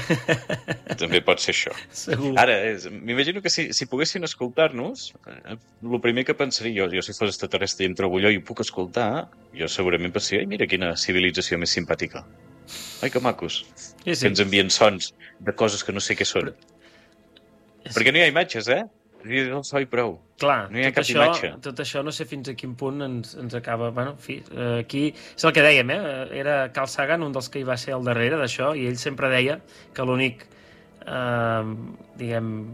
També pot ser això. Segur. Ara, m'imagino que si, si poguessin escoltar-nos, eh, el primer que pensaria, jo, jo si fos extraterrestre i em trobo allò i puc escoltar, jo segurament pensaria, ai, mira quina civilització més simpàtica. Ai, que macos. Sí, sí. Que ens envien sons de coses que no sé què són. Perquè no hi ha imatges, eh? No so i prou. Clar, No hi ha tot, cap això, imatge. tot això no sé fins a quin punt ens, ens acaba... Bueno, en fi, eh, aquí és el que dèiem, eh? Era Carl Sagan, un dels que hi va ser al darrere d'això, i ell sempre deia que l'únic, eh, diguem,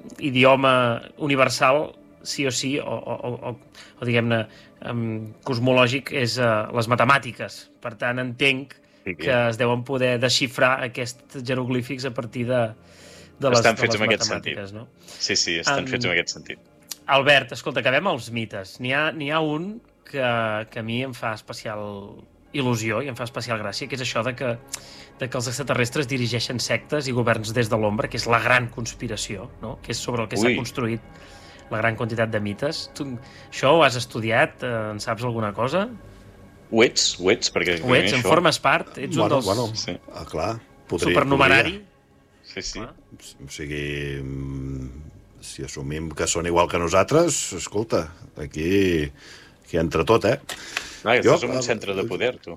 idioma universal, sí o sí, o, o, o, o diguem-ne, um, cosmològic, és uh, les matemàtiques. Per tant, entenc Sí, que es deuen poder desxifrar aquests jeroglífics a partir de, de les, Estan de fets les en aquest matemàtiques, no? Sí, sí, estan Um, fets en aquest sentit. Albert, escolta, acabem els mites. N'hi ha, n'hi ha un que, que a mi em fa especial il·lusió i em fa especial gràcia, que és això de que, de que els extraterrestres dirigeixen sectes i governs des de l'ombra, que és la gran conspiració, no? Que és sobre el que s'ha Ui. construït la gran quantitat de mites. Tu, això ho has estudiat? Eh, en saps alguna cosa? Ho ets, ho ets, perquè... Ho ets? En això- formes part? Ets un Bueno, dels bueno, Sí. ah, clar, podria, supernumerari? Sí, sí. Clar. podria. O sigui, mm, si assumim que són igual que nosaltres, escolta, aquí, aquí entra tot, eh? Ah, Jo, estàs en eh, un centre de poder, tu.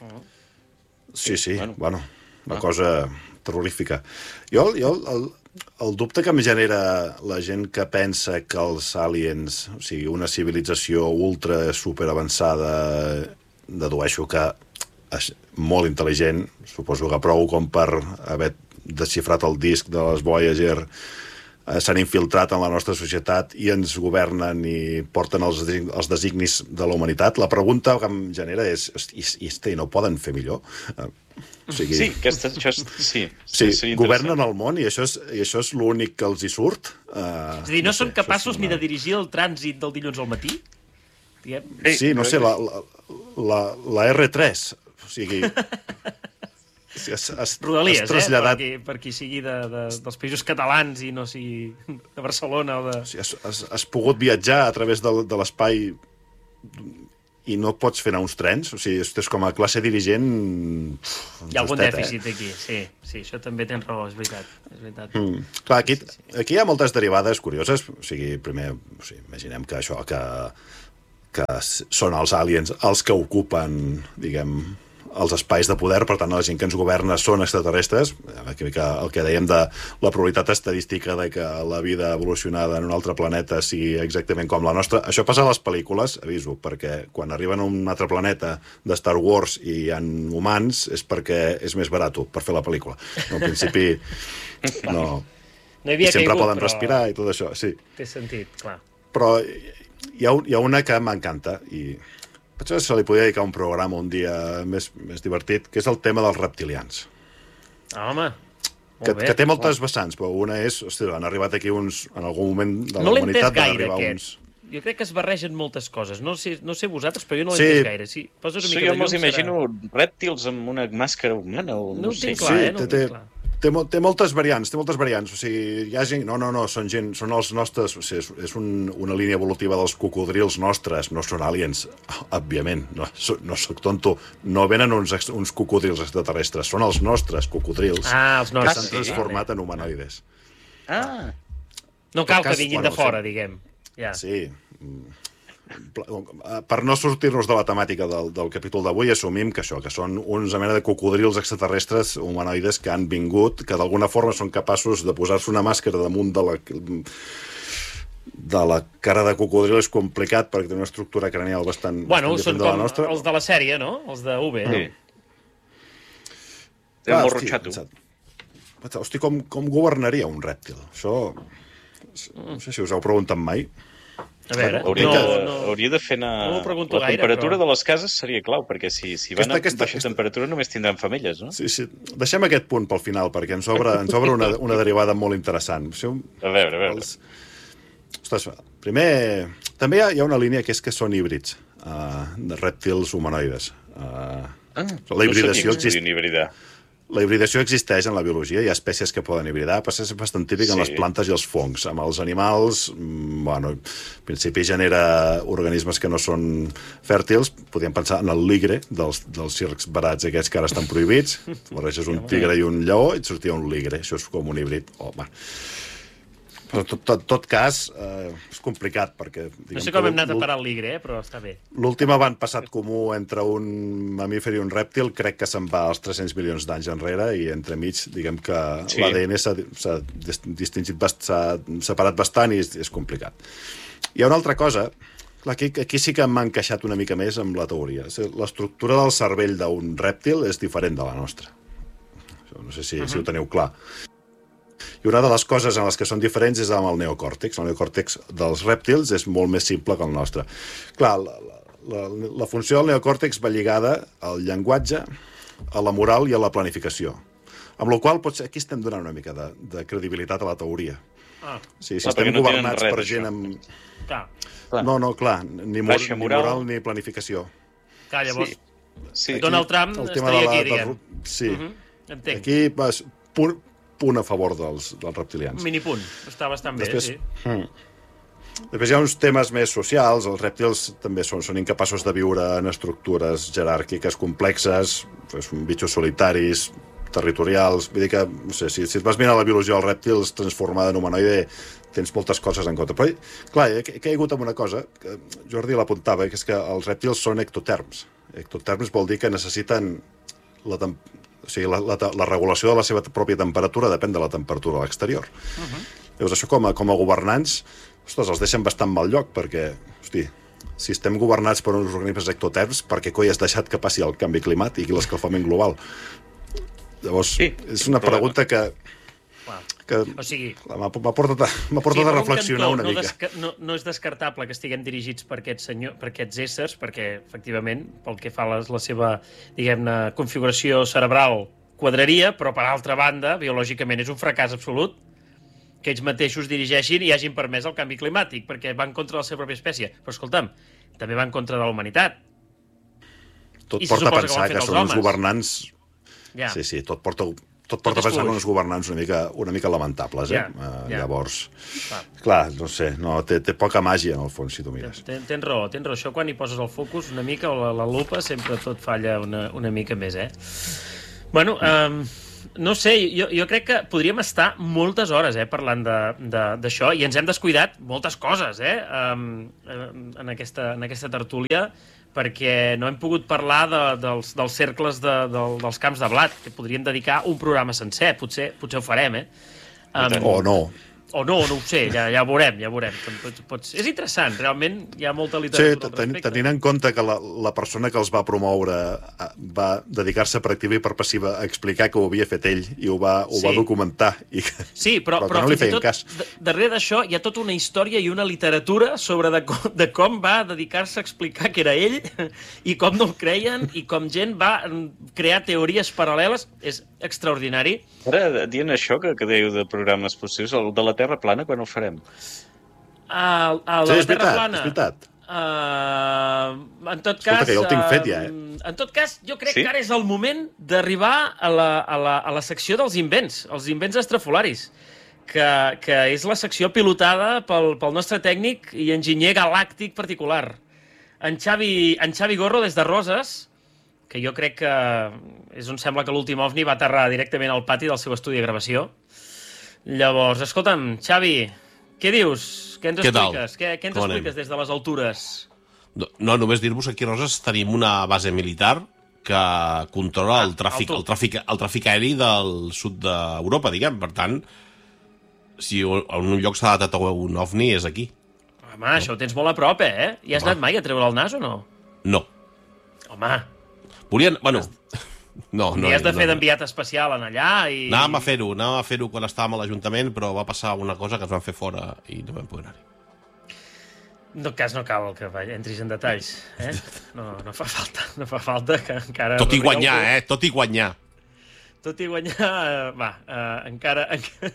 Sí, sí, bueno. bueno, una Ah. cosa terrorífica. Jo, jo el, el dubte que em genera la gent que pensa que els aliens, o sigui, una civilització ultra super avançada, dedueixo que és molt intel·ligent, suposo que prou com per haver desxifrat el disc de les Voyager eh, s'han infiltrat en la nostra societat i ens governen i porten els, els designis de la humanitat. La pregunta que em genera és, i, i, i no poden fer millor? Uh, o sigui, sí, aquesta, això és, sí, sí, sí governen el món i això és, i això és l'únic que els hi surt. Uh, és a dir, no, no són sé, capaços una... ni de dirigir el trànsit del dilluns al matí? Diguem. Sí, no sé, la, la, la, la erre tres, o sigui... Es, es, Rodalies, es traslladat... eh? Per qui, per qui sigui de, de, dels països catalans i no sigui de Barcelona o de... O sigui, has, has, has pogut viatjar a través de, de l'espai i no pots fer anar uns trens? O sigui, és com a classe dirigent... Hi ha algun dèficit eh? aquí, sí. Sí, això també tens raó, és veritat. És veritat. Mm. Clar, aquí, sí, sí, sí. aquí hi ha moltes derivades curioses. O sigui, primer, o sigui, imaginem que això, que, que són els aliens els que ocupen, diguem, els espais de poder, per tant, la gent que ens governa són extraterrestres. El que dèiem de la probabilitat estadística de que la vida evolucionada en un altre planeta sigui exactament com la nostra. Això passa a les pel·lícules, aviso, perquè quan arriben a un altre planeta de Star Wars i hi ha humans és perquè és més barat per fer la pel·lícula. No, en principi, no... no hi havia sempre caigut, poden però... respirar i tot això, sí. Té sentit, clar. Però hi ha, hi ha una que m'encanta i... Potser se li podia dedicar un programa un dia més, més divertit, que és el tema dels reptilians. Ah, home, que, que té moltes vessants, però una és... Hosti, han arribat aquí uns... En algun moment de la no humanitat van gaire, arribar aquest. uns... Jo crec que es barregen moltes coses. No sé, no sé vosaltres, però jo no l'he sí. entès gaire. Sí, poses una sí, mica jo me'ls imagino serà... rèptils amb una màscara humana. O no no ho sé. tinc clar, sí, eh? No té, ho tinc té, clar. Té, té moltes variants, té moltes variants. O sigui, hi ha gent... No, no, no, són gent... Són els nostres... O sigui, és, és un, una línia evolutiva dels cocodrils nostres, no són aliens, òbviament. No, no soc tonto. No venen uns, uns cocodrils extraterrestres, són els nostres cocodrils ah, els nostres, que s'han transformat sí. en humanoides. Ah. No cal cas, que vinguin bueno, de fora, sí. diguem. Ja. Sí. Per no sortir-nos de la temàtica del, del capítol d'avui, assumim que això, que són uns mena de cocodrils extraterrestres humanoides que han vingut, que d'alguna forma són capaços de posar-se una màscara damunt de la de la cara de cocodril. És complicat perquè té una estructura cranial bastant, bueno, bastant són de la com nostra. Els de la sèrie, no? Els de U B. Sí. Té un morro xato. Hosti, com, com governaria un rèptil? Això... No sé si us heu preguntat mai. A veure, hauria, no, de, no, hauria de fer anar... No la gaire, temperatura però... de les cases seria clau, perquè si, si van aquesta, a aquesta, baixa aquesta... temperatura només tindran femelles, no? Sí, sí. Deixem aquest punt pel final, perquè ens obre, ens obre una, una derivada molt interessant. Si un... A veure, a veure. Els... Ostres, primer... També hi ha, hi ha una línia que és que són híbrids, uh, de rèptils humanoides. Uh, ah, la hibridació no sabia hibridar. La hibridació existeix en la biologia, hi ha espècies que poden hibridar, però és bastant típic sí. en les plantes i els fongs. Amb els animals, bueno, en principi genera organismes que no són fèrtils. Podríem pensar en el ligre dels, dels circs barats aquests que ara estan prohibits. Barreges un tigre i un lleó i et sortia un ligre. Això és com un híbrid. Oh, bueno. Però en tot, tot, tot cas, eh, és complicat, perquè... No sé com hem anat a parar el ligre, eh, però està bé. L'últim avantpassat comú entre un mamífer i un rèptil crec que se'n va als tres-cents milions d'anys enrere i entremig, diguem que sí. l'A D N s'ha distingit, s'ha separat bastant i és, és complicat. Hi ha una altra cosa, clar, aquí, aquí sí que m'ha encaixat una mica més amb la teoria. L'estructura del cervell d'un rèptil és diferent de la nostra. No sé si, uh-huh. si ho teniu clar. I una de les coses en les que són diferents és amb el neocòrtex. El neocòrtex dels rèptils és molt més simple que el nostre. Clar, la, la, la funció del neocòrtex va lligada al llenguatge, a la moral i a la planificació. Amb la qual potser aquí estem donant una mica de, de credibilitat a la teoria. Ah. Sí, si clar, estem no governats res, per gent amb... Clar. No, no, clar, ni, mor ni moral ni planificació. Clar, llavors, sí. Sí. Donald Trump el estaria la, aquí, diguem. Sí. Uh -huh. Entenc. Aquí vas... Punt, punt a favor dels, dels reptilians. Minipunt, està bastant bé, Després, sí. Hmm. Després hi ha uns temes més socials. Els rèptils també són, són incapaços de viure en estructures jeràrquiques complexes, són bitxos solitaris, territorials. Vull dir que, no sé, si, si et vas mirar la biologia dels rèptils transformada en humanoide, tens moltes coses en compte. Però, clar, he, he caigut amb una cosa, que Jordi l'apuntava, que és que els rèptils són ectoterms. Ectoterms vol dir que necessiten la temperatura. O sigui, la, la, la regulació de la seva pròpia temperatura depèn de la temperatura a l'exterior. Uh-huh. Llavors, això com a, com a governants, ostres, els deixen bastant mal lloc, perquè, hosti, si estem governats per uns organismes ectoterms, per què coi has deixat que passi el canvi climàtic i l'escalfament global? Llavors, sí, és una pregunta que, que o sigui, m'ha portat, a, m'ha portat sí, a reflexionar un cantó, una no mica. Desca no, no és descartable que estiguem dirigits per aquests, senyor, per aquests éssers, perquè, efectivament, pel que fa a la seva, diguem-ne, configuració cerebral, quadraria, però, per altra banda, biològicament és un fracàs absolut que ells mateixos dirigeixin i hagin permès el canvi climàtic, perquè van contra la seva pròpia espècie. Però, escolta'm, també van contra de la humanitat. Tot I porta a suposa que ho pensar han que, fet els són uns homes. governants... Ja. Sí, sí, tot porta, tot Tot porta és a pensar que fluix. uns governants una mica, una mica lamentables, eh? Ja, Uh, ja. Llavors, Clar. clar, no sé, no, té, té poca màgia, en el fons, si tu mires. Ten, tens raó, tens raó. Això quan hi poses el focus una mica, o la, la lupa, sempre tot falla una, una mica més, eh? Bueno, um, no sé, jo, jo crec que podríem estar moltes hores eh, parlant d'això, i ens hem descuidat moltes coses eh, um, en, aquesta, en aquesta tertúlia, perquè no hem pogut parlar de, dels, dels cercles de, de, dels camps de blat, que podríem dedicar un programa sencer, potser, potser ho farem, eh? Um, O no. O no, no ho sé, ja, ja ho veurem, ja ho veurem. Pots, pots... És interessant, realment hi ha molta Sí, literatura al ten, respecte. tenint en compte que la, la persona que els va promoure eh, va dedicar-se per activa i per passiva a explicar que ho havia fet ell i ho va, ho Sí. va documentar. I que, Sí, però, però que però, no li fins i feien tot, cas. d- darrere d'això hi ha tota una història i una literatura sobre de com, de com va dedicar-se a explicar que era ell i com no el creien i com gent va mm, crear teories paral·leles. És extraordinari. Ara, dient això que, que dèieu de programes possibles, el de la Terra plana, quan el farem? El, el Sí, de és la Terra veritat, plana... és veritat. Uh, en tot Escolta, cas... que jo el tinc fet ja, eh? uh, En tot cas, jo crec Sí? que ara és el moment d'arribar a, la, a, la, a la secció dels invents, els invents estrafolaris, que, que és la secció pilotada pel, pel nostre tècnic i enginyer galàctic particular. En Xavi, en Xavi Gorro, des de Roses, que jo crec que és on sembla que l'últim ovni va aterrar directament al pati del seu estudi de gravació. Llavors, escolta'm, Xavi, què dius? Què ens Què tal? expliques? Què, què ens Com anem? expliques des de les altures? No, no, només dir-vos que aquí a Roses tenim una base militar que controla el tràfic, el tràfic, el tràfic aeri del sud d'Europa, diguem. Per tant, si en un lloc s'ha datat un ovni, és aquí. Home, no? Això ho tens molt a prop, eh? Hi has Home. anat mai a treure el nas o no? No. Home, Volien... Bueno, no, no. no, has de fer no, d'enviat especial en allà i... Anàvem a fer-ho, anàvem a fer-ho quan estàvem a l'Ajuntament, però va passar una cosa que ens van fer fora i no vam poder anar-hi. En tot cas, no cal que va- entris en detalls, eh? No, no fa falta, no fa falta que encara... Tot i guanyar, algú- eh? Tot i guanyar. Tot i guanyar, eh, va, eh, encara... encara...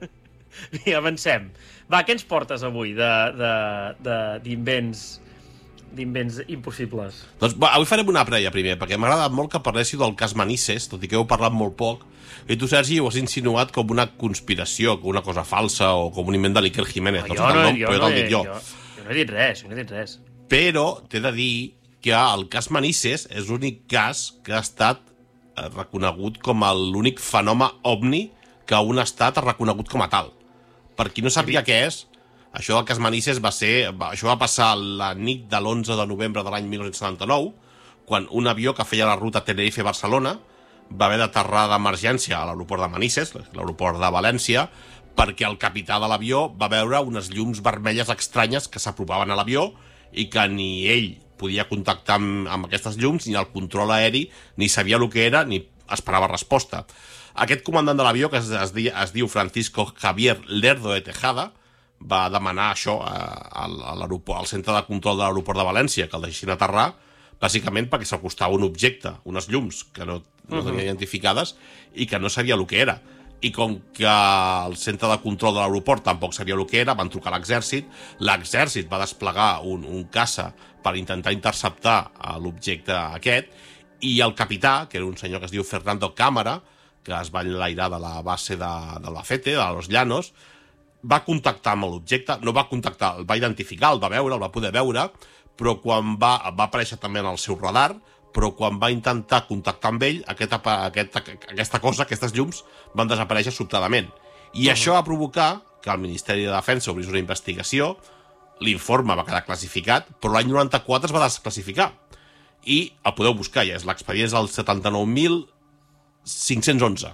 I avancem. Va, què ens portes avui de- de- de- d'invents d'invents impossibles? Doncs va, avui farem una prèvia primer, perquè m'ha agradat molt que parléssiu del cas Manises, tot i que heu parlat molt poc, i tu, Sergi, ho has insinuat com una conspiració, com una cosa falsa, o com un invent de l'Iker Jiménez. No, No, jo, sé el no, nom, jo, però no, te'l he, dic jo. jo, jo no he dit res, jo no he dit res. Però t'he de dir que el cas Manises és l'únic cas que ha estat eh, reconegut com a l'únic fenomen ovni que un estat ha reconegut com a tal. Per qui no sàpiga què és, això del cas Manises va ser... Va, això va passar la nit de l'onze de novembre de l'any mil nou-cents setanta-nou, quan un avió que feia la ruta Tenerife-Barcelona va haver d'aterrar d'emergència a l'aeroport de Manises, l'aeroport de València, perquè el capità de l'avió va veure unes llums vermelles estranyes que s'apropaven a l'avió i que ni ell podia contactar amb, amb aquestes llums, ni el control aeri, ni sabia el que era, ni esperava resposta. Aquest comandant de l'avió, que es, es, di, es diu Francisco Javier Lerdo de Tejada, va demanar això a, a, a l'aeroport, al centre de control de l'aeroport de València, que el deixessin aterrar, bàsicament perquè s'acostava un objecte, unes llums que no, no tenia identificades i que no sabia el que era. I com que el centre de control de l'aeroport tampoc sabia el que era, van trucar a l'exèrcit, l'exèrcit va desplegar un, un caça per intentar interceptar l'objecte aquest, i el capità, que era un senyor que es diu Fernando Cámara, que es va enlairar de la base de, de Albacete, de Los Llanos, va contactar amb l'objecte, no va contactar, el va identificar, el va veure, el va poder veure, però quan va, va aparèixer també en el seu radar, però quan va intentar contactar amb ell, aquest, aquest, aquesta cosa, aquestes llums, van desaparèixer sobtadament. I uh-huh. això va provocar que el Ministeri de Defensa obrís una investigació, l'informe va quedar classificat, però l'any noranta-quatre es va desclassificar. I el podeu buscar, ja és l'expedient és el setanta-nou mil cinc-cents onze.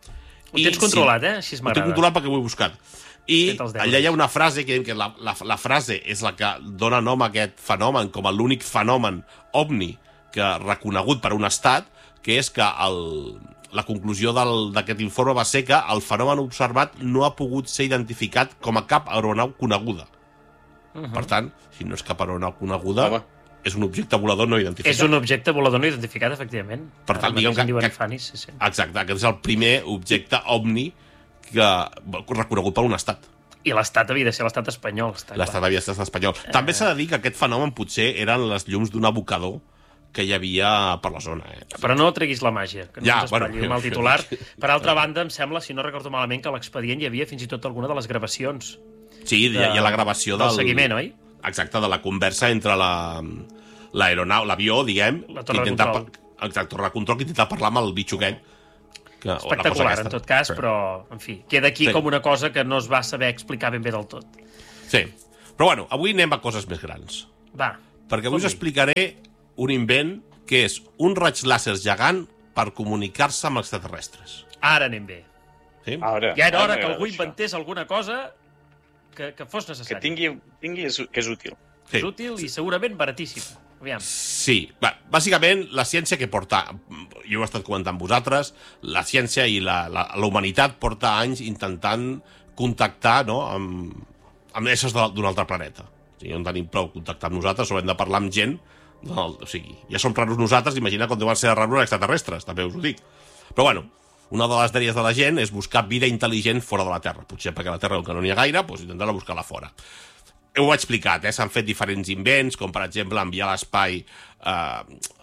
Ho tens controlat, eh? Així Ho m'agrada. tinc controlat perquè ho vull buscar. I Fet els deures. allà hi ha una frase que, que la, la, la frase és la que dona nom a aquest fenomen com a l'únic fenomen ovni que reconegut per un estat, que és que el, la conclusió d'aquest informe va ser que el fenomen observat no ha pogut ser identificat com a cap aeronau coneguda. Uh -huh. Per tant, si no és cap aeronau coneguda, Home. és un objecte volador no identificat. És un objecte volador no identificat, efectivament. Per tant, diguem que... que Fanis, sí, sí. Exacte, aquest és el primer objecte ovni que reconegut per un estat. I l'estat havia de ser l'estat espanyol. L'estat havia de ser l'estat espanyol. Eh... També s'ha de dir que aquest fenomen potser eren les llums d'un abocador que hi havia per la zona. Eh? Però no treguis la màgia, que no ja, ens espatlli bueno, mal titular. Per altra banda, em sembla, si no recordo malament, que a l'expedient hi havia fins i tot alguna de les gravacions. Sí, de, hi ha la gravació del... del seguiment, oi? Exacte, de la conversa entre la l'aeronau, l'avió, diguem, la torre que intenta, de control. Exacte, torre de control, que intenta parlar amb el bitxo aquest. Que, espectacular, en tot cas, però, en fi, queda aquí sí. com una cosa que no es va saber explicar ben bé del tot. Sí, però bueno, avui anem a coses més grans. Va. Perquè avui us explicaré un invent que és un raig làser gegant per comunicar-se amb extraterrestres. Ara anem bé. Sí? Ara, ja era hora que algú inventés alguna cosa que, que fos necessària. Que tingui, tingui que és útil. Sí. És útil i segurament baratíssima. Aviam. Sí, va, bàsicament la ciència que porta, jo ho he estat comentant amb vosaltres, la ciència i la, la, la humanitat porta anys intentant contactar, no, amb, amb éssers d'un altre planeta. O sigui, no tenim prou contactar amb nosaltres, o hem de parlar amb gent, no, o sigui, ja som raros nosaltres, imagina com deuen ser raros extraterrestres, també us ho dic. Però bueno, una de les dèries de la gent és buscar vida intel·ligent fora de la Terra, potser perquè a la Terra, que no n'hi ha gaire, doncs intentar buscar-la fora. Ho he explicat, eh? S'han fet diferents invents, com per exemple enviar a l'espai eh,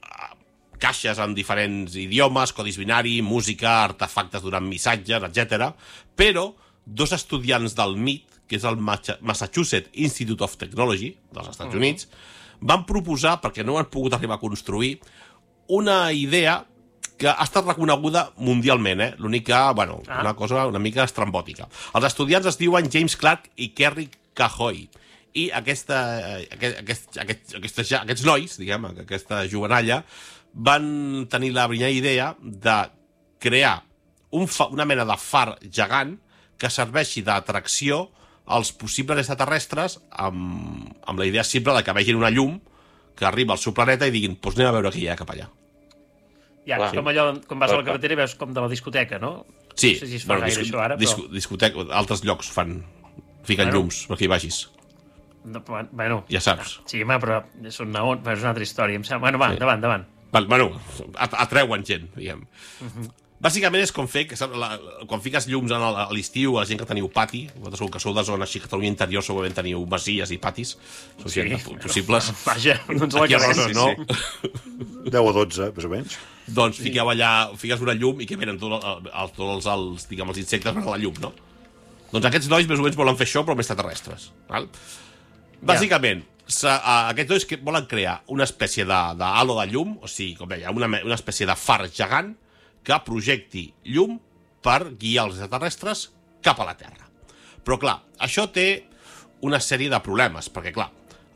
caixes en diferents idiomes, codis binari, música, artefactes durant missatges, etcètera. Però dos estudiants del M I T, que és el Massachusetts Institute of Technology dels Estats Units, van proposar, perquè no ho han pogut arribar a construir, una idea que ha estat reconeguda mundialment, eh? L'únic que, bueno, ah. una cosa una mica estrambòtica. Els estudiants es diuen James Clark i Kerry Cahoy. I aquesta, aquest, aquest, aquest, aquests, aquests nois, diguem, aquesta jovenalla, van tenir la brillant idea de crear un fa, una mena de far gegant que serveixi d'atracció als possibles extraterrestres amb, amb la idea simple de que vegin una llum que arriba al seu planeta i diguin, doncs anem a veure què hi ha cap allà. Ja, clar, com allò, quan vas a la carretera i veus com de la discoteca, no? Sí, no sé si es fa bueno, gaire disco, això ara, disco, però... discoteca, altres llocs fan, fiquen bueno, llums perquè hi vagis. No, bueno, ja saps. Sí, home, però és un naon, és una altra història. Em sembla... Bueno, va, sí. endavant, endavant. Bueno, atreuen gent, diguem. Uh -huh. Bàsicament és com fer, que la, quan fiques llums a l'estiu, a la gent que teniu pati, vosaltres que sou de zona així, Catalunya interior, segurament teniu masies i patis, són sí, possibles. Però, vaja, no ens la quedem, no? Sí, sí. deu o dotze, més o menys. Doncs fiqueu allà, fiques una llum i que venen tots els, tots els, diguem, els insectes per a la llum, no? Doncs aquests nois més o menys volen fer això, però més extraterrestres. Val? Bàsicament, ja. aquests nois que volen crear una espècie d'halo de, de llum, o sigui, com deia, una, una espècie de far gegant que projecti llum per guiar els extraterrestres cap a la Terra. Però, clar, això té una sèrie de problemes, perquè, clar,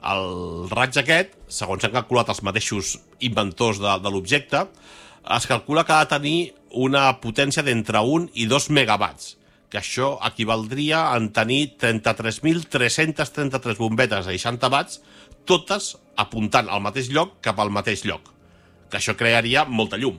el raig aquest, segons han calculat els mateixos inventors de, de l'objecte, es calcula que ha de tenir una potència d'entre un i dos megawatts, que això equivaldria a tenir trenta-tres mil tres-cents trenta-tres bombetes a seixanta watts, totes apuntant al mateix lloc cap al mateix lloc, que això crearia molta llum.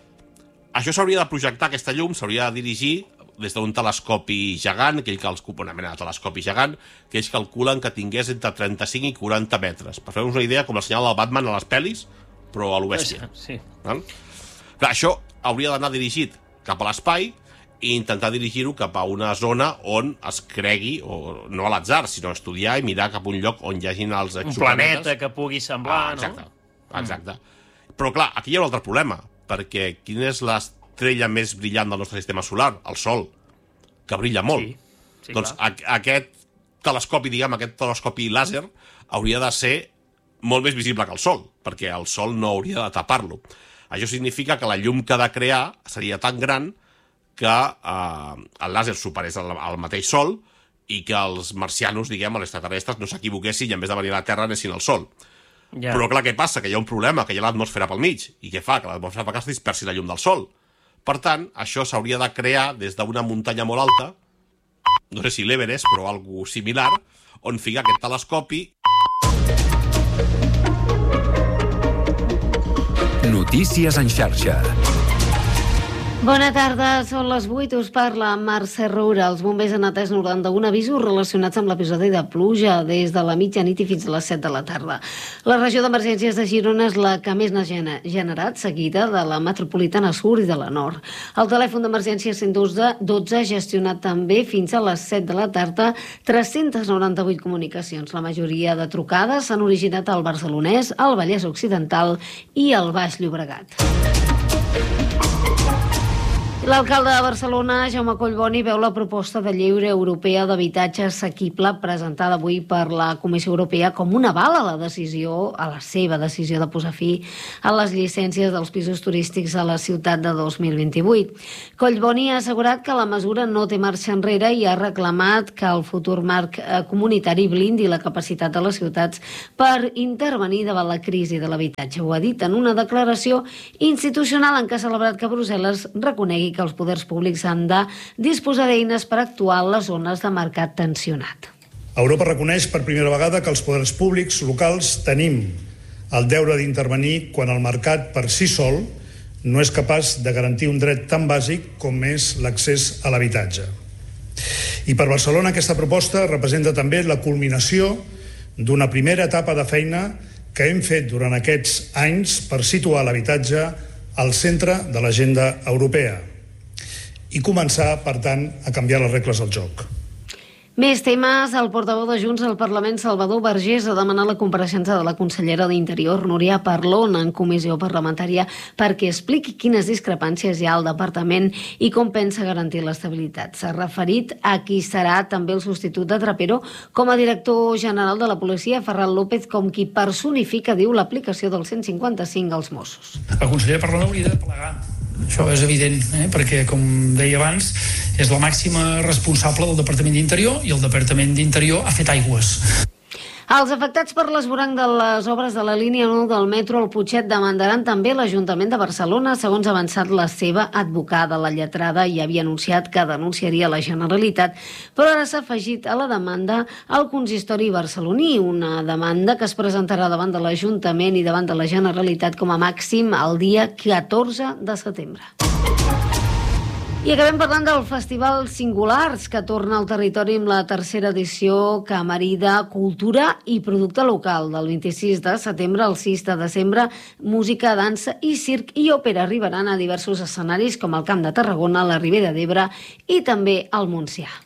Això s'hauria de projectar, aquesta llum s'hauria de dirigir des d'un telescopi gegant, que ell una mena de telescopi gegant, que ells calculen que tingués entre trenta-cinc i quaranta metres. Per fer-vos una idea, com el senyal del Batman a les pel·lis, però a lo bèstia. Sí. Val? Clar, això hauria d'anar dirigit cap a l'espai i intentar dirigir-ho cap a una zona on es cregui, o no a l'atzar, sinó estudiar i mirar cap a un lloc on hi hagin els exoplanetes. Un planeta que pugui semblar, ah, exacte, no? Exacte. Mm. Però, clar, aquí hi ha un altre problema, perquè quina és l'estrella més brillant del nostre sistema solar? El Sol, que brilla molt. Sí, sí, doncs a, aquest telescopi, diguem, aquest telescopi làser hauria de ser molt més visible que el Sol, perquè el Sol no hauria de tapar-lo. Això significa que la llum que ha de crear seria tan gran que eh, el làser superés al, al mateix Sol i que els marcianos, diguem, els extraterrestres, no s'equivoquessin i en vez de venir a la Terra anessin al Sol. Ja. Però clar, què passa? Que hi ha un problema, que hi ha l'atmosfera pel mig. I què fa? Que l'atmosfera pel mig dispersi la llum del Sol. Per tant, això s'hauria de crear des d'una muntanya molt alta, no sé si l'Everest, però algo similar, on ficar aquest telescopi. Notícies en xarxa. Bona tarda, són les vuit, us parla Mercè Roura. Els bombers han atès noranta-un avisos relacionats amb l'episodi de pluja des de la mitjanit i fins a les set de la tarda. La regió d'emergències de Girona és la que més n'ha generat, seguida de la metropolitana sur i de la nord. El telèfon d'emergència cent dotze ha gestionat també fins a les set de la tarda tres-centes noranta-vuit comunicacions. La majoria de trucades s'han originat al Barcelonès, al Vallès Occidental i al Baix Llobregat. L'alcalde de Barcelona, Jaume Collboni, veu la proposta de llei europea d'habitatge assequible presentada avui per la Comissió Europea com un aval a la decisió, a la seva decisió de posar fi a les llicències dels pisos turístics a la ciutat de dos mil vint-i-vuit. Collboni ha assegurat que la mesura no té marxa enrere i ha reclamat que el futur marc comunitari blindi la capacitat de les ciutats per intervenir davant la crisi de l'habitatge. Ho ha dit en una declaració institucional en què ha celebrat que Brussel·les reconegui que els poders públics han de disposar d'eines per actuar en les zones de mercat tensionat. Europa reconeix per primera vegada que els poders públics locals tenim el deure d'intervenir quan el mercat per si sol no és capaç de garantir un dret tan bàsic com és l'accés a l'habitatge. I per Barcelona aquesta proposta representa també la culminació d'una primera etapa de feina que hem fet durant aquests anys per situar l'habitatge al centre de l'agenda europea i començar, per tant, a canviar les regles del joc. Més temes. El portaveu de Junts al Parlament, Salvador Vergés, ha demanat la compareixença de la consellera d'Interior, Núria Parlon, en comissió parlamentària perquè expliqui quines discrepàncies hi ha al departament i com pensa garantir l'estabilitat. S'ha referit a qui serà també el substitut de Trapero com a director general de la policia, Ferran López, com qui personifica, diu, l'aplicació del cent cinquanta-cinc als Mossos. La consellera Parlon hauria de plegar. Això és evident, eh? perquè, com deia abans, és la màxima responsable del Departament d'Interior i el Departament d'Interior ha fet aigües. Els afectats per l'esvoranc de les obres de la línia nou del metro al Putxet demandaran també l'Ajuntament de Barcelona, segons ha avançat la seva advocada. La lletrada ja havia anunciat que denunciaria la Generalitat, però ara s'ha afegit a la demanda al consistori barceloní, una demanda que es presentarà davant de l'Ajuntament i davant de la Generalitat com a màxim el dia catorze de setembre. I acabem parlant del Festival Singulars, que torna al territori amb la tercera edició, que marida cultura i producte local. Del vint-i-sis de setembre al sis de desembre, música, dansa i circ i òpera arribaran a diversos escenaris com el Camp de Tarragona, la Ribera d'Ebre i també al Montsià.